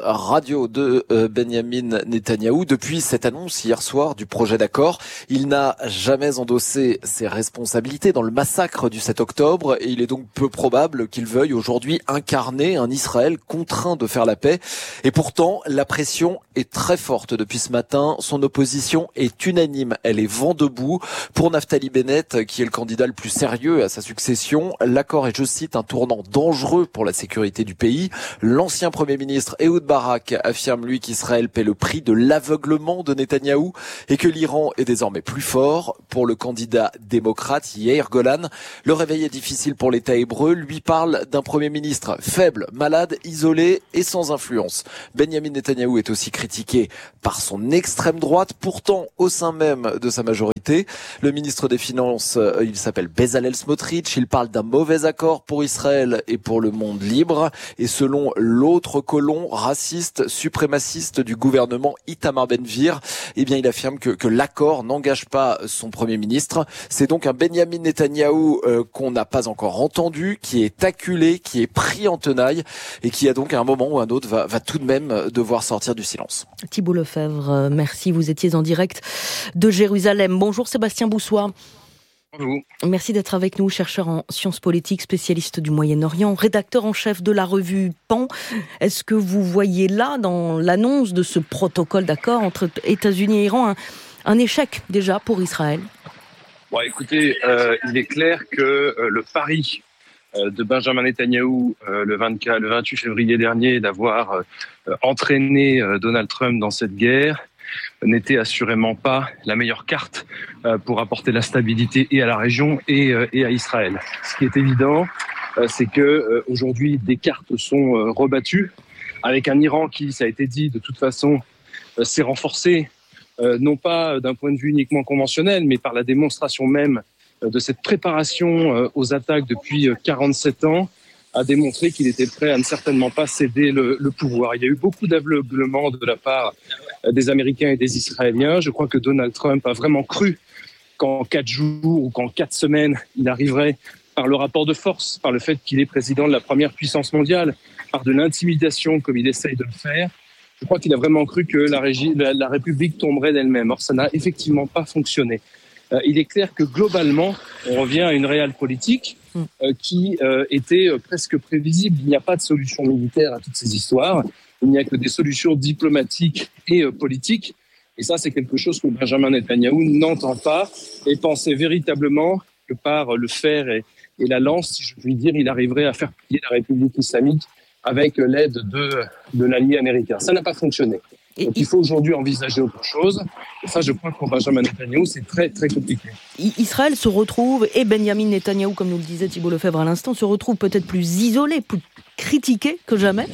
radio de euh, Benyamin Netanyahou depuis cette annonce hier soir du projet d'accord. Il n'a jamais endossé ses responsabilités dans le massacre du sept octobre et il est donc peu probable qu'il veuille aujourd'hui incarner un Israël contraint de faire la paix. Et pourtant, la pression est très forte depuis ce matin. Son opposition est unanime. Elle est vent debout. Pour Naftali Bennett, qui est le candidat le plus sérieux à sa succession, l'accord est, je cite, un tournant dangereux pour la sécurité du pays. L'ancien Premier ministre Ehud Barak affirme, lui, qu'Israël paie le prix de l'aveuglement de Netanyahou et que l'Iran est désormais plus fort. Pour le candidat démocrate Yair Golan, le réveil est difficile pour l'État hébreu. Lui parle d'un Premier ministre faible, malade, isolé et sans influence. Benyamin Netanyahou est aussi critiqué par son extrême droite, pourtant au sein même de sa majorité. Le ministre des Finances, il s'appelle Bezalel Smotrich. Il parle d'un mauvais accord pour Israël et pour le monde libre. Et selon l'autre colon raciste, suprémaciste du gouvernement Itamar Ben-Gvir, eh bien, il affirme que, que l'accord n'engage pas son Premier ministre. C'est donc un Benyamin Netanyahou euh, qu'on n'a pas encore entendu, qui est acculé, qui est pris en tenaille et qui a donc à un moment ou un autre va, va tout de même devoir sortir du silence. Thibault Lefebvre, merci. Vous étiez en direct de Jérusalem. Bonjour Sébastien Boussois. Bonjour. Merci d'être avec nous, chercheur en sciences politiques, spécialiste du Moyen-Orient, rédacteur en chef de la revue Pan. Est-ce que vous voyez là, dans l'annonce de ce protocole d'accord entre États-Unis et Iran, un, un échec déjà pour Israël ? Bon, écoutez, euh, il est clair que euh, le pari euh, de Benjamin Netanyahou euh, le, vingt-quatre, le vingt-huit février dernier d'avoir euh, entraîné euh, Donald Trump dans cette guerre n'était assurément pas la meilleure carte euh, pour apporter la stabilité et à la région et, euh, et à Israël. Ce qui est évident, euh, c'est que euh, aujourd'hui des cartes sont euh, rebattues avec un Iran qui, ça a été dit, de toute façon euh, s'est renforcé, euh, non pas d'un point de vue uniquement conventionnel, mais par la démonstration même euh, de cette préparation euh, aux attaques depuis euh, quarante-sept ans, a démontré qu'il était prêt à ne certainement pas céder le, le pouvoir. Il y a eu beaucoup d'aveuglement de la part des Américains et des Israéliens. Je crois que Donald Trump a vraiment cru qu'en quatre jours ou qu'en quatre semaines, il arriverait, par le rapport de force, par le fait qu'il est président de la première puissance mondiale, par de l'intimidation comme il essaye de le faire. Je crois qu'il a vraiment cru que la, régie, la, la République tomberait d'elle-même. Or, ça n'a effectivement pas fonctionné. Euh, il est clair que globalement, on revient à une réelle politique euh, qui euh, était euh, presque prévisible. Il n'y a pas de solution militaire à toutes ces histoires. Il n'y a que des solutions diplomatiques et euh, politiques. Et ça, c'est quelque chose que Benjamin Netanyahou n'entend pas et pensait véritablement que par le fer et, et la lance, si je puis dire, il arriverait à faire plier la République islamique avec l'aide de, de l'allié américain. Ça n'a pas fonctionné. Donc il faut aujourd'hui envisager autre chose. Et ça, je crois que pour Benjamin Netanyahou, c'est très, très compliqué. Israël se retrouve, et Benyamin Netanyahou, comme nous le disait Thibault Lefebvre à l'instant, se retrouve peut-être plus isolé, plus critiqué que jamais.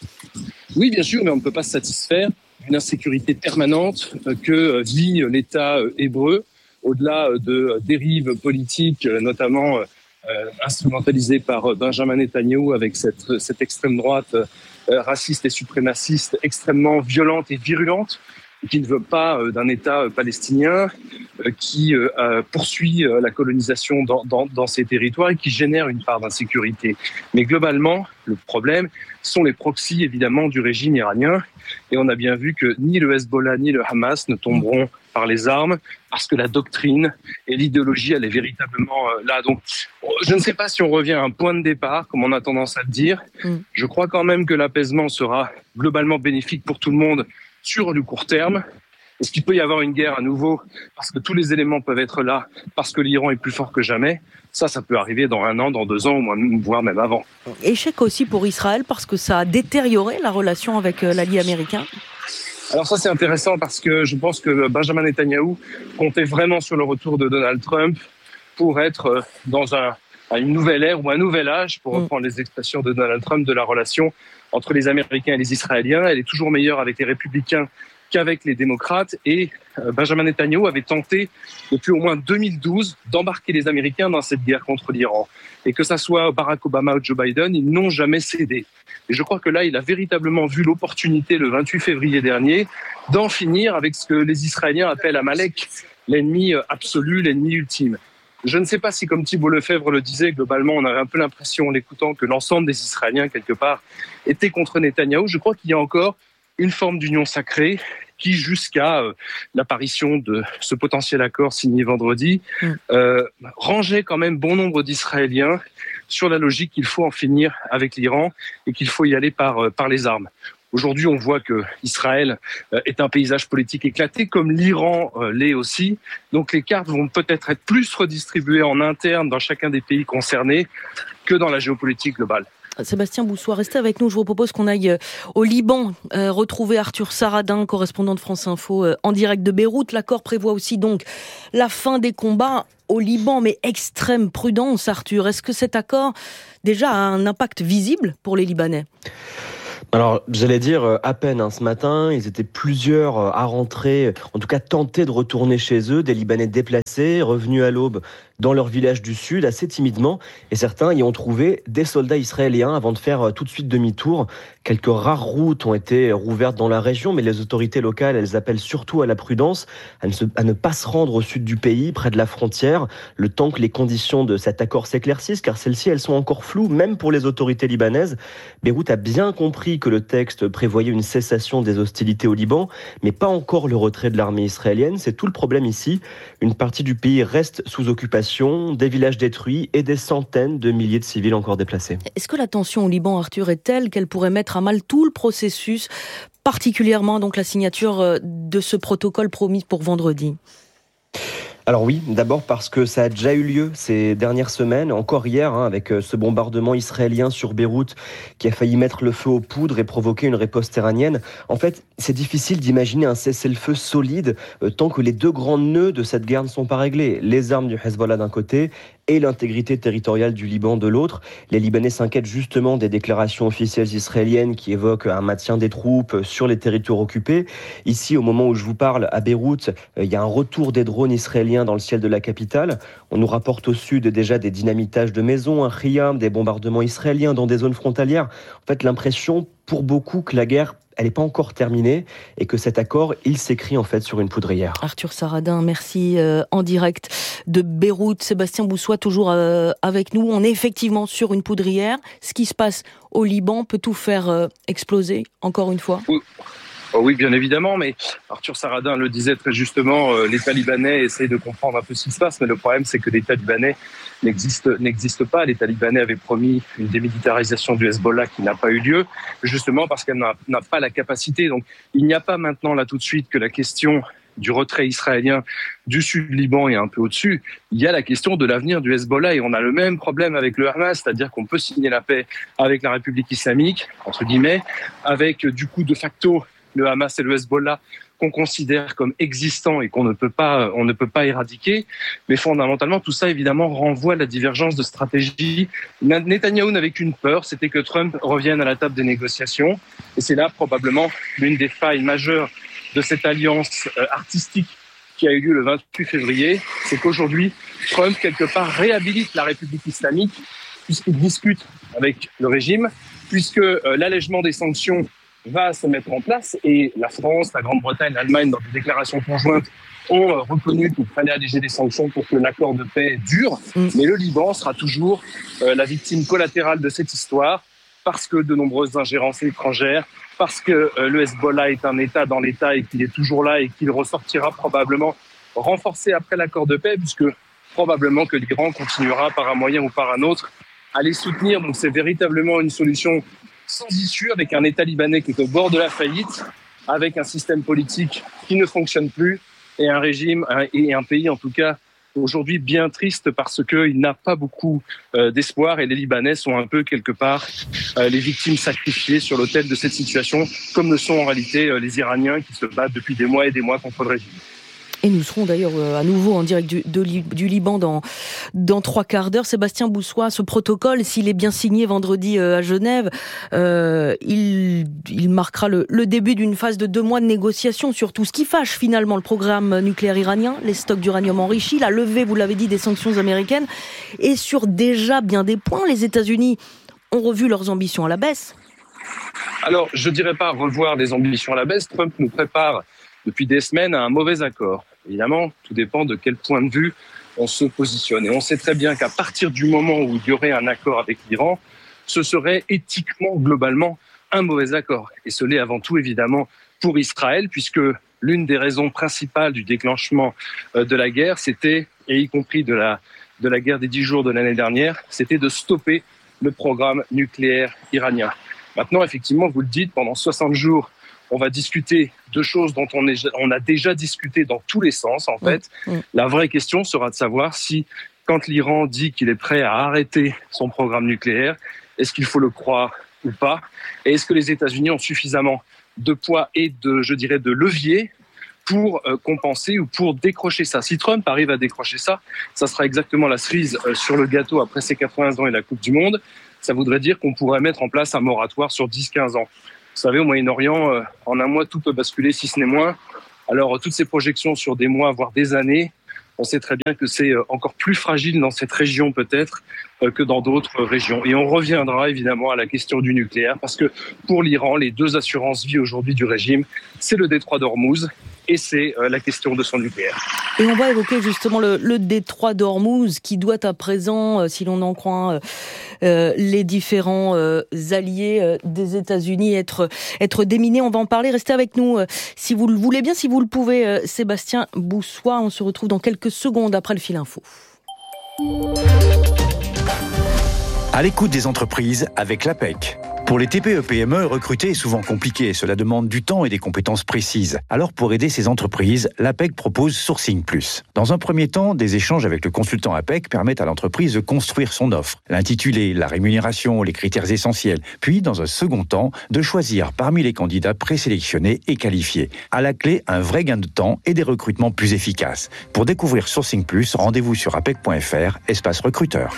Oui, bien sûr, mais on ne peut pas se satisfaire d'une insécurité permanente que vit l'État hébreu, au-delà de dérives politiques, notamment euh, instrumentalisées par Benjamin Netanyahou avec cette, cette extrême droite euh, raciste et suprémaciste extrêmement violente et virulente, qui ne veut pas euh, d'un État palestinien, euh, qui euh, poursuit euh, la colonisation dans, dans, dans ces territoires et qui génère une part d'insécurité. Mais globalement, le problème sont les proxys, évidemment, du régime iranien. Et on a bien vu que ni le Hezbollah ni le Hamas ne tomberont par les armes parce que la doctrine et l'idéologie, elle est véritablement euh, là. Donc, je ne sais pas si on revient à un point de départ, comme on a tendance à le dire. Mm. Je crois quand même que l'apaisement sera globalement bénéfique pour tout le monde sur le court terme. Est-ce qu'il peut y avoir une guerre à nouveau parce que tous les éléments peuvent être là, parce que l'Iran est plus fort que jamais? Ça, ça peut arriver dans un an, dans deux ans, voire même avant. Échec aussi pour Israël parce que ça a détérioré la relation avec l'allié américain. Alors ça, c'est intéressant parce que je pense que Benjamin Netanyahou comptait vraiment sur le retour de Donald Trump pour être dans un, une nouvelle ère ou un nouvel âge, pour reprendre les expressions de Donald Trump, de la relation entre les Américains et les Israéliens. Elle est toujours meilleure avec les Républicains qu'avec les démocrates. Et Benjamin Netanyahou avait tenté, depuis au moins deux mille douze, d'embarquer les Américains dans cette guerre contre l'Iran. Et que ça soit Barack Obama ou Joe Biden, ils n'ont jamais cédé. Et je crois que là, il a véritablement vu l'opportunité, le vingt-huit février dernier, d'en finir avec ce que les Israéliens appellent Amalek, l'ennemi absolu, l'ennemi ultime. Je ne sais pas si, comme Thibault Lefebvre le disait, globalement, on avait un peu l'impression, en l'écoutant, que l'ensemble des Israéliens, quelque part, étaient contre Netanyahou. Je crois qu'il y a encore une forme d'union sacrée qui, jusqu'à euh, l'apparition de ce potentiel accord signé vendredi, mmh. euh, rangeait quand même bon nombre d'Israéliens sur la logique qu'il faut en finir avec l'Iran et qu'il faut y aller par, euh, par les armes. Aujourd'hui, on voit que Israël euh, est un paysage politique éclaté, comme l'Iran euh, l'est aussi. Donc les cartes vont peut-être être plus redistribuées en interne dans chacun des pays concernés que dans la géopolitique globale. Sébastien Boussois, restez avec nous. Je vous propose qu'on aille au Liban, euh, retrouver Arthur Saradin, correspondant de France Info, euh, en direct de Beyrouth. L'accord prévoit aussi donc la fin des combats au Liban, mais extrême prudence, Arthur. Est-ce que cet accord déjà a un impact visible pour les Libanais ? Alors, j'allais dire à peine, hein, ce matin, ils étaient plusieurs à rentrer, en tout cas tenter de retourner chez eux, des Libanais déplacés, revenus à l'aube dans leur village du sud, assez timidement, et certains y ont trouvé des soldats israéliens avant de faire tout de suite demi-tour. Quelques rares routes ont été rouvertes dans la région, mais les autorités locales, elles appellent surtout à la prudence, à ne, se, à ne pas se rendre au sud du pays, près de la frontière, le temps que les conditions de cet accord s'éclaircissent, car celles-ci, elles sont encore floues, même pour les autorités libanaises. Beyrouth a bien compris que le texte prévoyait une cessation des hostilités au Liban, mais pas encore le retrait de l'armée israélienne. C'est tout le problème ici. Une partie du pays reste sous occupation, des villages détruits et des centaines de milliers de civils encore déplacés. Est-ce que la tension au Liban, Arthur, est telle qu'elle pourrait mettre à mal tout le processus, particulièrement donc la signature de ce protocole promis pour vendredi ? Alors oui, d'abord parce que ça a déjà eu lieu ces dernières semaines, encore hier, hein, avec ce bombardement israélien sur Beyrouth qui a failli mettre le feu aux poudres et provoquer une riposte iranienne. En fait, c'est difficile d'imaginer un cessez-le-feu solide euh, tant que les deux grands nœuds de cette guerre ne sont pas réglés. Les armes du Hezbollah d'un côté et l'intégrité territoriale du Liban de l'autre. Les Libanais s'inquiètent justement des déclarations officielles israéliennes qui évoquent un maintien des troupes sur les territoires occupés. Ici, au moment où je vous parle, à Beyrouth, il y a un retour des drones israéliens dans le ciel de la capitale. On nous rapporte au sud déjà des dynamitages de maisons, un Khiyam, des bombardements israéliens dans des zones frontalières. En fait, l'impression pour beaucoup que la guerre elle n'est pas encore terminée et que cet accord, il s'écrit en fait sur une poudrière. Arthur Saradin, merci euh, en direct de Beyrouth. Sébastien Boussois, toujours euh, avec nous. On est effectivement sur une poudrière. Ce qui se passe au Liban peut tout faire euh, exploser, encore une fois. Oui. Oh oui, bien évidemment, mais Arthur Saradin le disait très justement, euh, l'État libanais essaie de comprendre un peu ce qui se passe, mais le problème c'est que l'État libanais n'existe, n'existe pas. L'État libanais avait promis une démilitarisation du Hezbollah qui n'a pas eu lieu, justement parce qu'elle n'a, n'a pas la capacité. Donc il n'y a pas maintenant là tout de suite que la question du retrait israélien du sud Liban et un peu au-dessus, il y a la question de l'avenir du Hezbollah et on a le même problème avec le Hamas, c'est-à-dire qu'on peut signer la paix avec la République islamique, entre guillemets, avec du coup de facto le Hamas et le Hezbollah qu'on considère comme existants et qu'on ne peut pas, on ne peut pas éradiquer. Mais fondamentalement, tout ça, évidemment, renvoie à la divergence de stratégie. Netanyahou n'avait qu'une peur, c'était que Trump revienne à la table des négociations. Et c'est là, probablement, l'une des failles majeures de cette alliance artistique qui a eu lieu le vingt-huit février. C'est qu'aujourd'hui, Trump, quelque part, réhabilite la République islamique puisqu'il discute avec le régime, puisque l'allègement des sanctions va se mettre en place et la France, la Grande-Bretagne, l'Allemagne, dans des déclarations conjointes, ont reconnu qu'il fallait alléger les sanctions pour que l'accord de paix dure. Mmh. Mais le Liban sera toujours euh, la victime collatérale de cette histoire parce que de nombreuses ingérences étrangères, parce que euh, le Hezbollah est un État dans l'État et qu'il est toujours là et qu'il ressortira probablement renforcé après l'accord de paix puisque probablement que l'Iran continuera par un moyen ou par un autre à les soutenir. Donc c'est véritablement une solution sans issue, avec un État libanais qui est au bord de la faillite, avec un système politique qui ne fonctionne plus, et un régime, et un pays en tout cas, aujourd'hui bien triste parce qu'il n'a pas beaucoup euh, d'espoir, et les Libanais sont un peu quelque part euh, les victimes sacrifiées sur l'autel de cette situation, comme le sont en réalité euh, les Iraniens qui se battent depuis des mois et des mois contre le régime. Et nous serons d'ailleurs à nouveau en direct du, de, du Liban dans, dans trois quarts d'heure. Sébastien Boussois, ce protocole, s'il est bien signé vendredi à Genève, euh, il, il marquera le, le début d'une phase de deux mois de négociation sur tout ce qui fâche finalement le programme nucléaire iranien, les stocks d'uranium enrichi, la levée, vous l'avez dit, des sanctions américaines. Et sur déjà bien des points, les États-Unis ont revu leurs ambitions à la baisse. Alors, je ne dirais pas revoir les ambitions à la baisse. Trump nous prépare depuis des semaines à un mauvais accord. Évidemment, tout dépend de quel point de vue on se positionne. Et on sait très bien qu'à partir du moment où il y aurait un accord avec l'Iran, ce serait éthiquement, globalement, un mauvais accord. Et ce l'est avant tout, évidemment, pour Israël, puisque l'une des raisons principales du déclenchement de la guerre, c'était, et y compris de la, de la guerre des dix jours de l'année dernière, c'était de stopper le programme nucléaire iranien. Maintenant, effectivement, vous le dites, pendant soixante jours, on va discuter de choses dont on, est, on a déjà discuté dans tous les sens, en fait. Mmh. La vraie question sera de savoir si, quand l'Iran dit qu'il est prêt à arrêter son programme nucléaire, est-ce qu'il faut le croire ou pas? Et est-ce que les États-Unis ont suffisamment de poids et de, je dirais, de levier pour euh, compenser ou pour décrocher ça? Si Trump arrive à décrocher ça, ça sera exactement la cerise euh, sur le gâteau après ses quatre-vingts ans et la Coupe du Monde. Ça voudrait dire qu'on pourrait mettre en place un moratoire sur dix à quinze ans. Vous savez, au Moyen-Orient, euh, en un mois, tout peut basculer, si ce n'est moins. Alors, euh, toutes ces projections sur des mois, voire des années, on sait très bien que c'est euh, encore plus fragile dans cette région, peut-être, euh, que dans d'autres régions. Et on reviendra, évidemment, à la question du nucléaire, parce que pour l'Iran, les deux assurances vie aujourd'hui du régime, c'est le détroit d'Ormuz et c'est euh, la question de son nucléaire. Et on va évoquer justement le, le détroit d'Ormuz qui doit à présent, euh, si l'on en croit euh, les différents euh, alliés euh, des États-Unis, être, être déminé. On va en parler. Restez avec nous euh, si vous le voulez bien, si vous le pouvez. Euh, Sébastien Boussois, on se retrouve dans quelques secondes après le fil info. À l'écoute des entreprises avec l'A P E C. Pour les T P E P M E, recruter est souvent compliqué. Cela demande du temps et des compétences précises. Alors, pour aider ces entreprises, l'A P E C propose Sourcing Plus. Dans un premier temps, des échanges avec le consultant A P E C permettent à l'entreprise de construire son offre. L'intitulé, la rémunération, les critères essentiels. Puis, dans un second temps, de choisir parmi les candidats présélectionnés et qualifiés. À la clé, un vrai gain de temps et des recrutements plus efficaces. Pour découvrir Sourcing Plus, rendez-vous sur apec point f r, espace recruteur.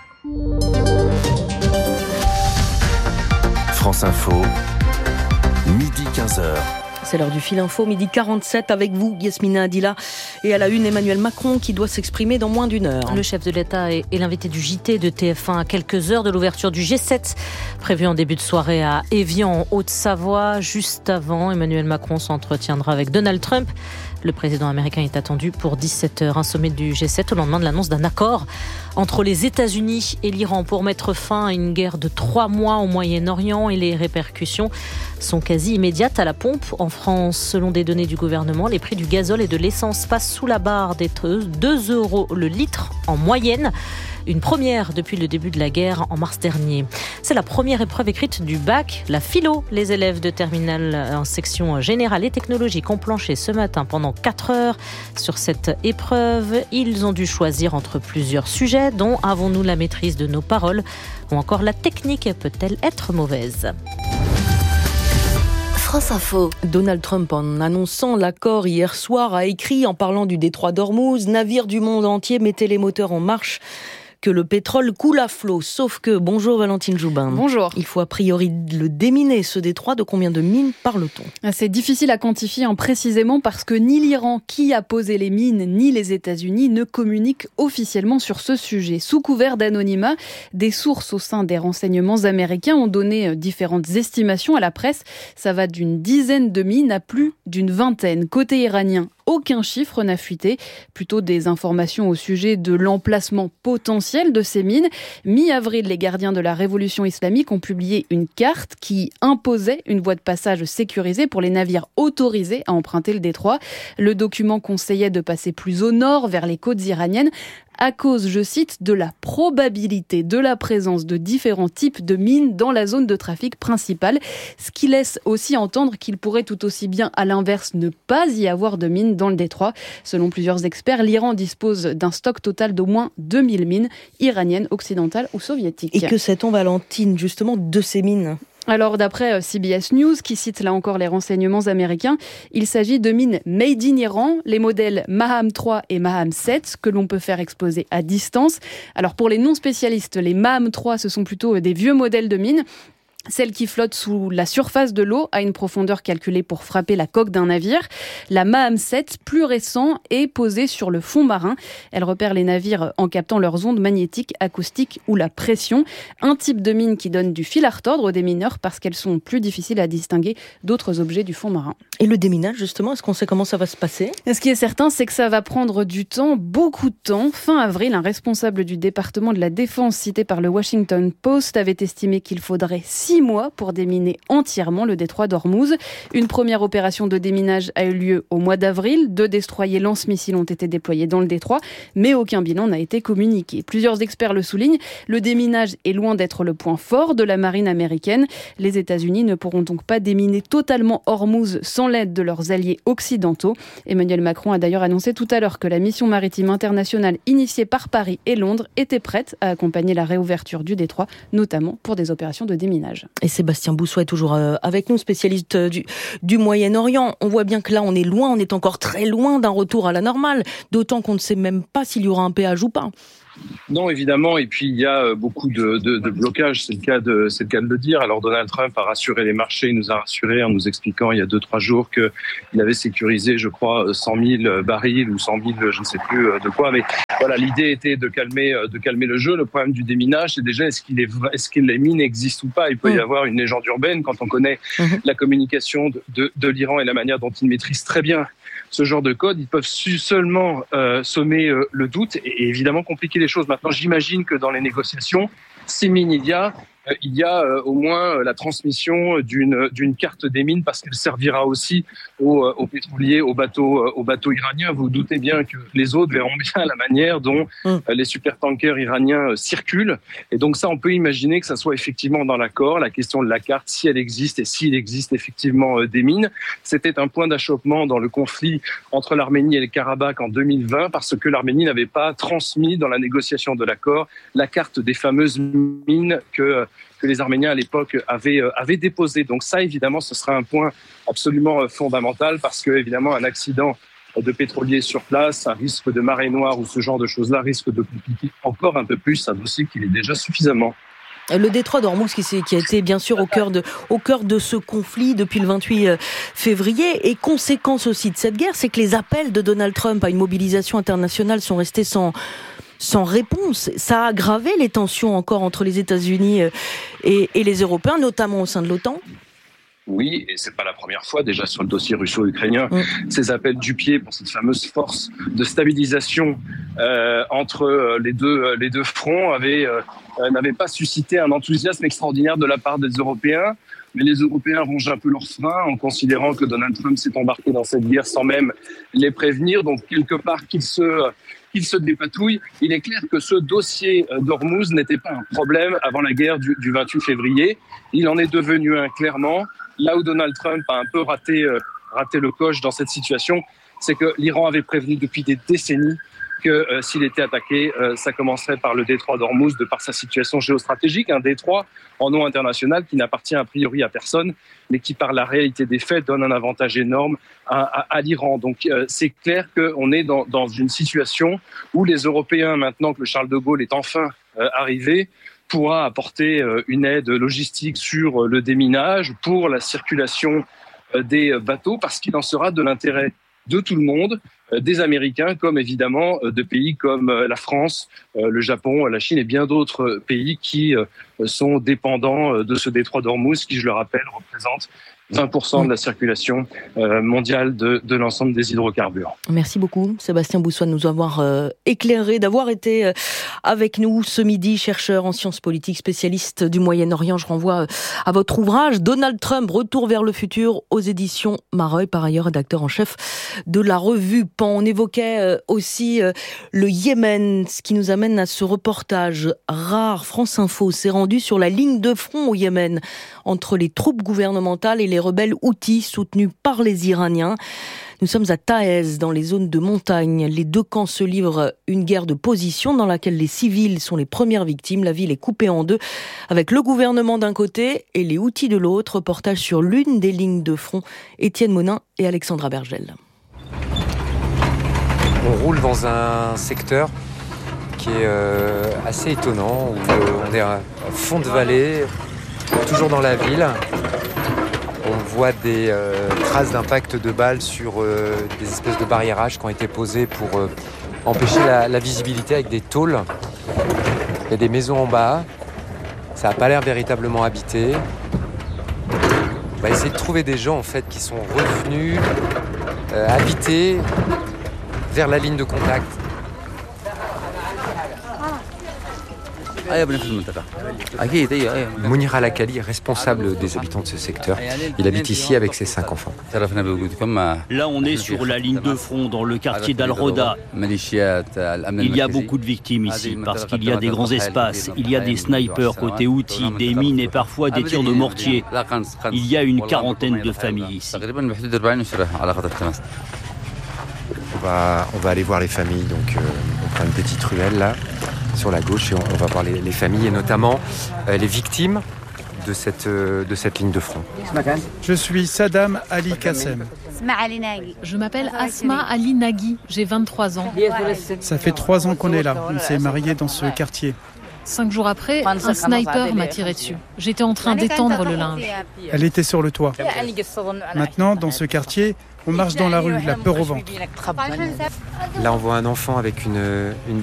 France Info, midi quinze heures. C'est l'heure du fil info, midi quarante-sept, avec vous, Yasmina Adila. Et à la une, Emmanuel Macron, qui doit s'exprimer dans moins d'une heure. Le chef de l'État est l'invité du J T de T F un à quelques heures de l'ouverture du G sept, prévu en début de soirée à Évian, en Haute-Savoie. Juste avant, Emmanuel Macron s'entretiendra avec Donald Trump. Le président américain est attendu pour dix-sept heures, un sommet du G sept au lendemain de l'annonce d'un accord entre les États-Unis et l'Iran pour mettre fin à une guerre de trois mois au Moyen-Orient, et les répercussions sont quasi immédiates à la pompe. En France, selon des données du gouvernement, les prix du gazole et de l'essence passent sous la barre des deux euros le litre en moyenne. Une première depuis le début de la guerre en mars dernier. C'est la première épreuve écrite du bac, la philo. Les élèves de terminale en section générale et technologique ont planché ce matin pendant quatre heures sur cette épreuve. Ils ont dû choisir entre plusieurs sujets, dont avons-nous la maîtrise de nos paroles, ou encore la technique peut-elle être mauvaise ? France Info. Donald Trump, en annonçant l'accord hier soir, a écrit en parlant du détroit d'Ormuz: navire du monde entier, mettez les moteurs en marche, que le pétrole coule à flot. Sauf que, bonjour Valentine Joubin. Bonjour. Il faut a priori le déminer, ce détroit. De combien de mines parle-t-on ? C'est difficile à quantifier hein, précisément parce que ni l'Iran qui a posé les mines, ni les États-Unis ne communiquent officiellement sur ce sujet. Sous couvert d'anonymat, des sources au sein des renseignements américains ont donné différentes estimations à la presse. Ça va d'une dizaine de mines à plus d'une vingtaine. Côté iranien, aucun chiffre n'a fuité, plutôt des informations au sujet de l'emplacement potentiel de ces mines. Mi-avril, les gardiens de la révolution islamique ont publié une carte qui imposait une voie de passage sécurisée pour les navires autorisés à emprunter le détroit. Le document conseillait de passer plus au nord, vers les côtes iraniennes, à cause, je cite, de la probabilité de la présence de différents types de mines dans la zone de trafic principale, ce qui laisse aussi entendre qu'il pourrait tout aussi bien, à l'inverse, ne pas y avoir de mines dans le détroit. Selon plusieurs experts, l'Iran dispose d'un stock total d'au moins deux mille mines iraniennes, occidentales ou soviétiques. Et que sait-on, Valentine, justement, de ces mines ? Alors d'après C B S News, qui cite là encore les renseignements américains, il s'agit de mines made in Iran, les modèles Maham trois et Maham sept, que l'on peut faire exploser à distance. Alors pour les non spécialistes, les Maham trois, ce sont plutôt des vieux modèles de mines. Celle qui flotte sous la surface de l'eau à une profondeur calculée pour frapper la coque d'un navire. La Maham sept, plus récent, est posée sur le fond marin. Elle repère les navires en captant leurs ondes magnétiques, acoustiques ou la pression. Un type de mine qui donne du fil à retordre aux démineurs parce qu'elles sont plus difficiles à distinguer d'autres objets du fond marin. Et le déminage, justement, est-ce qu'on sait comment ça va se passer ? Ce qui est certain, c'est que ça va prendre du temps, beaucoup de temps. Fin avril, un responsable du département de la Défense cité par le Washington Post avait estimé qu'il faudrait six six mois pour déminer entièrement le détroit d'Ormuz. Une première opération de déminage a eu lieu au mois d'avril. Deux destroyers lance-missiles ont été déployés dans le détroit, mais aucun bilan n'a été communiqué. Plusieurs experts le soulignent, le déminage est loin d'être le point fort de la marine américaine. Les États-Unis ne pourront donc pas déminer totalement Ormuz sans l'aide de leurs alliés occidentaux. Emmanuel Macron a d'ailleurs annoncé tout à l'heure que la mission maritime internationale initiée par Paris et Londres était prête à accompagner la réouverture du détroit, notamment pour des opérations de déminage. Et Sébastien Boussois est toujours avec nous, spécialiste du, du Moyen-Orient. On voit bien que là, on est loin, on est encore très loin d'un retour à la normale, d'autant qu'on ne sait même pas s'il y aura un péage ou pas. Non, évidemment. Et puis, il y a beaucoup de, de, de blocages. C'est le cas de, c'est le cas de le dire. Alors, Donald Trump a rassuré les marchés. Il nous a rassurés en nous expliquant il y a deux, trois jours qu'il avait sécurisé, je crois, cent mille barils ou cent mille, je ne sais plus de quoi. Mais voilà, l'idée était de calmer, de calmer le jeu. Le problème du déminage, c'est déjà est-ce qu'il est, est-ce que les mines existent ou pas. Il peut mmh. y avoir une légende urbaine quand on connaît mmh. la communication de, de, de l'Iran et la manière dont il maîtrise très bien ce genre de code. Ils peuvent seulement euh, semer euh, le doute et, et évidemment compliquer les choses. Maintenant, j'imagine que dans les négociations, si mine il y a, euh, il y a euh, au moins euh, la transmission d'une d'une carte des mines parce qu'elle servira aussi aux, aux pétroliers, aux bateaux, euh, aux bateaux iraniens. Vous vous doutez bien que les autres verront bien la manière dont euh, les supertankers iraniens euh, circulent. Et donc ça, on peut imaginer que ça soit effectivement dans l'accord. La question de la carte, si elle existe et s'il existe effectivement euh, des mines, c'était un point d'achoppement dans le conflit entre l'Arménie et le Karabakh en deux mille vingt parce que l'Arménie n'avait pas transmis dans la négociation de l'accord la carte des fameuses mines que que les Arméniens à l'époque avaient, euh, avaient déposé. Donc ça, évidemment, ce sera un point absolument euh, fondamental parce que, évidemment, un accident de pétrolier sur place, un risque de marée noire ou ce genre de choses-là risque de compliquer encore un peu plus un dossier qu'il est déjà suffisamment. Le détroit d'Ormuz qui, qui a été bien sûr au cœur de, au cœur de ce conflit depuis le vingt-huit février et conséquence aussi de cette guerre, c'est que les appels de Donald Trump à une mobilisation internationale sont restés sans... sans réponse. Ça a aggravé les tensions encore entre les États-Unis et, et les Européens, notamment au sein de l'OTAN. Oui, et c'est pas la première fois déjà sur le dossier russo-ukrainien. Mmh. Ces appels du pied pour cette fameuse force de stabilisation euh, entre les deux les deux fronts avaient euh, n'avaient pas suscité un enthousiasme extraordinaire de la part des Européens. Mais les Européens rongent un peu leurs freins en considérant que Donald Trump s'est embarqué dans cette guerre sans même les prévenir. Donc quelque part qu'il se qu'il se dépatouille. Il est clair que ce dossier d'Ormuz n'était pas un problème avant la guerre du, du vingt-huit février. Il en est devenu un clairement. Là où Donald Trump a un peu raté, euh, raté le coche dans cette situation, c'est que l'Iran avait prévenu depuis des décennies que euh, s'il était attaqué, euh, ça commencerait par le détroit d'Ormuz de par sa situation géostratégique, un détroit en eau internationale qui n'appartient a priori à personne, mais qui par la réalité des faits donne un avantage énorme à, à, à l'Iran. Donc euh, c'est clair qu'on est dans, dans une situation où les Européens, maintenant que le Charles de Gaulle est enfin euh, arrivé, pourra apporter euh, une aide logistique sur euh, le déminage pour la circulation euh, des bateaux, parce qu'il en sera de l'intérêt de tout le monde, des Américains comme évidemment de pays comme la France, le Japon, la Chine et bien d'autres pays qui sont dépendants de ce détroit d'Ormuz qui, je le rappelle, représente vingt pour cent de la circulation mondiale de, de l'ensemble des hydrocarbures. Merci beaucoup Sébastien Boussois de nous avoir euh, éclairé, d'avoir été euh, avec nous ce midi, chercheur en sciences politiques, spécialiste du Moyen-Orient. Je renvoie euh, à votre ouvrage Donald Trump, Retour vers le futur aux éditions Mareuil, par ailleurs rédacteur en chef de la revue Pan. On évoquait euh, aussi euh, le Yémen, ce qui nous amène à ce reportage rare. France Info s'est rendu sur la ligne de front au Yémen entre les troupes gouvernementales et les rebelles houthis soutenus par les Iraniens. Nous sommes à Taez, dans les zones de montagne. Les deux camps se livrent une guerre de position dans laquelle les civils sont les premières victimes. La ville est coupée en deux, avec le gouvernement d'un côté et les houthis de l'autre. Reportage sur l'une des lignes de front. Étienne Monin et Alexandra Bergel. On roule dans un secteur qui est euh, assez étonnant, où euh, on est à fond de vallée, toujours dans la ville. On voit des euh, traces d'impact de balles sur euh, des espèces de barriérages qui ont été posés pour euh, empêcher la, la visibilité avec des tôles. Il y a des maisons en bas, ça n'a pas l'air véritablement habité. On va essayer de trouver des gens en fait qui sont revenus euh, habiter vers la ligne de contact. Mounir Al-Akali est responsable des habitants de ce secteur. Il habite ici avec ses cinq enfants. Là, on est sur la ligne de front dans le quartier d'Al-Roda. Il y a beaucoup de victimes ici parce qu'il y a des grands espaces. Il y a des snipers côté outils, des mines et parfois des tirs de mortier. Il y a une quarantaine de familles ici. On va, on va aller voir les familles. Donc, euh, on prend une petite ruelle là, sur la gauche, et on, on va voir les, les familles et notamment euh, les victimes de cette, euh, de cette ligne de front. Je suis Saddam Ali Kassem. Je m'appelle Asma Ali Nagui, j'ai vingt-trois ans. Ça fait trois ans qu'on est là. On s'est mariés dans ce quartier. Cinq jours après, un sniper m'a tiré dessus. J'étais en train d'étendre le linge. Elle était sur le toit. Maintenant, dans ce quartier, on marche dans la rue, la peur au ventre. Là, on voit un enfant avec une, une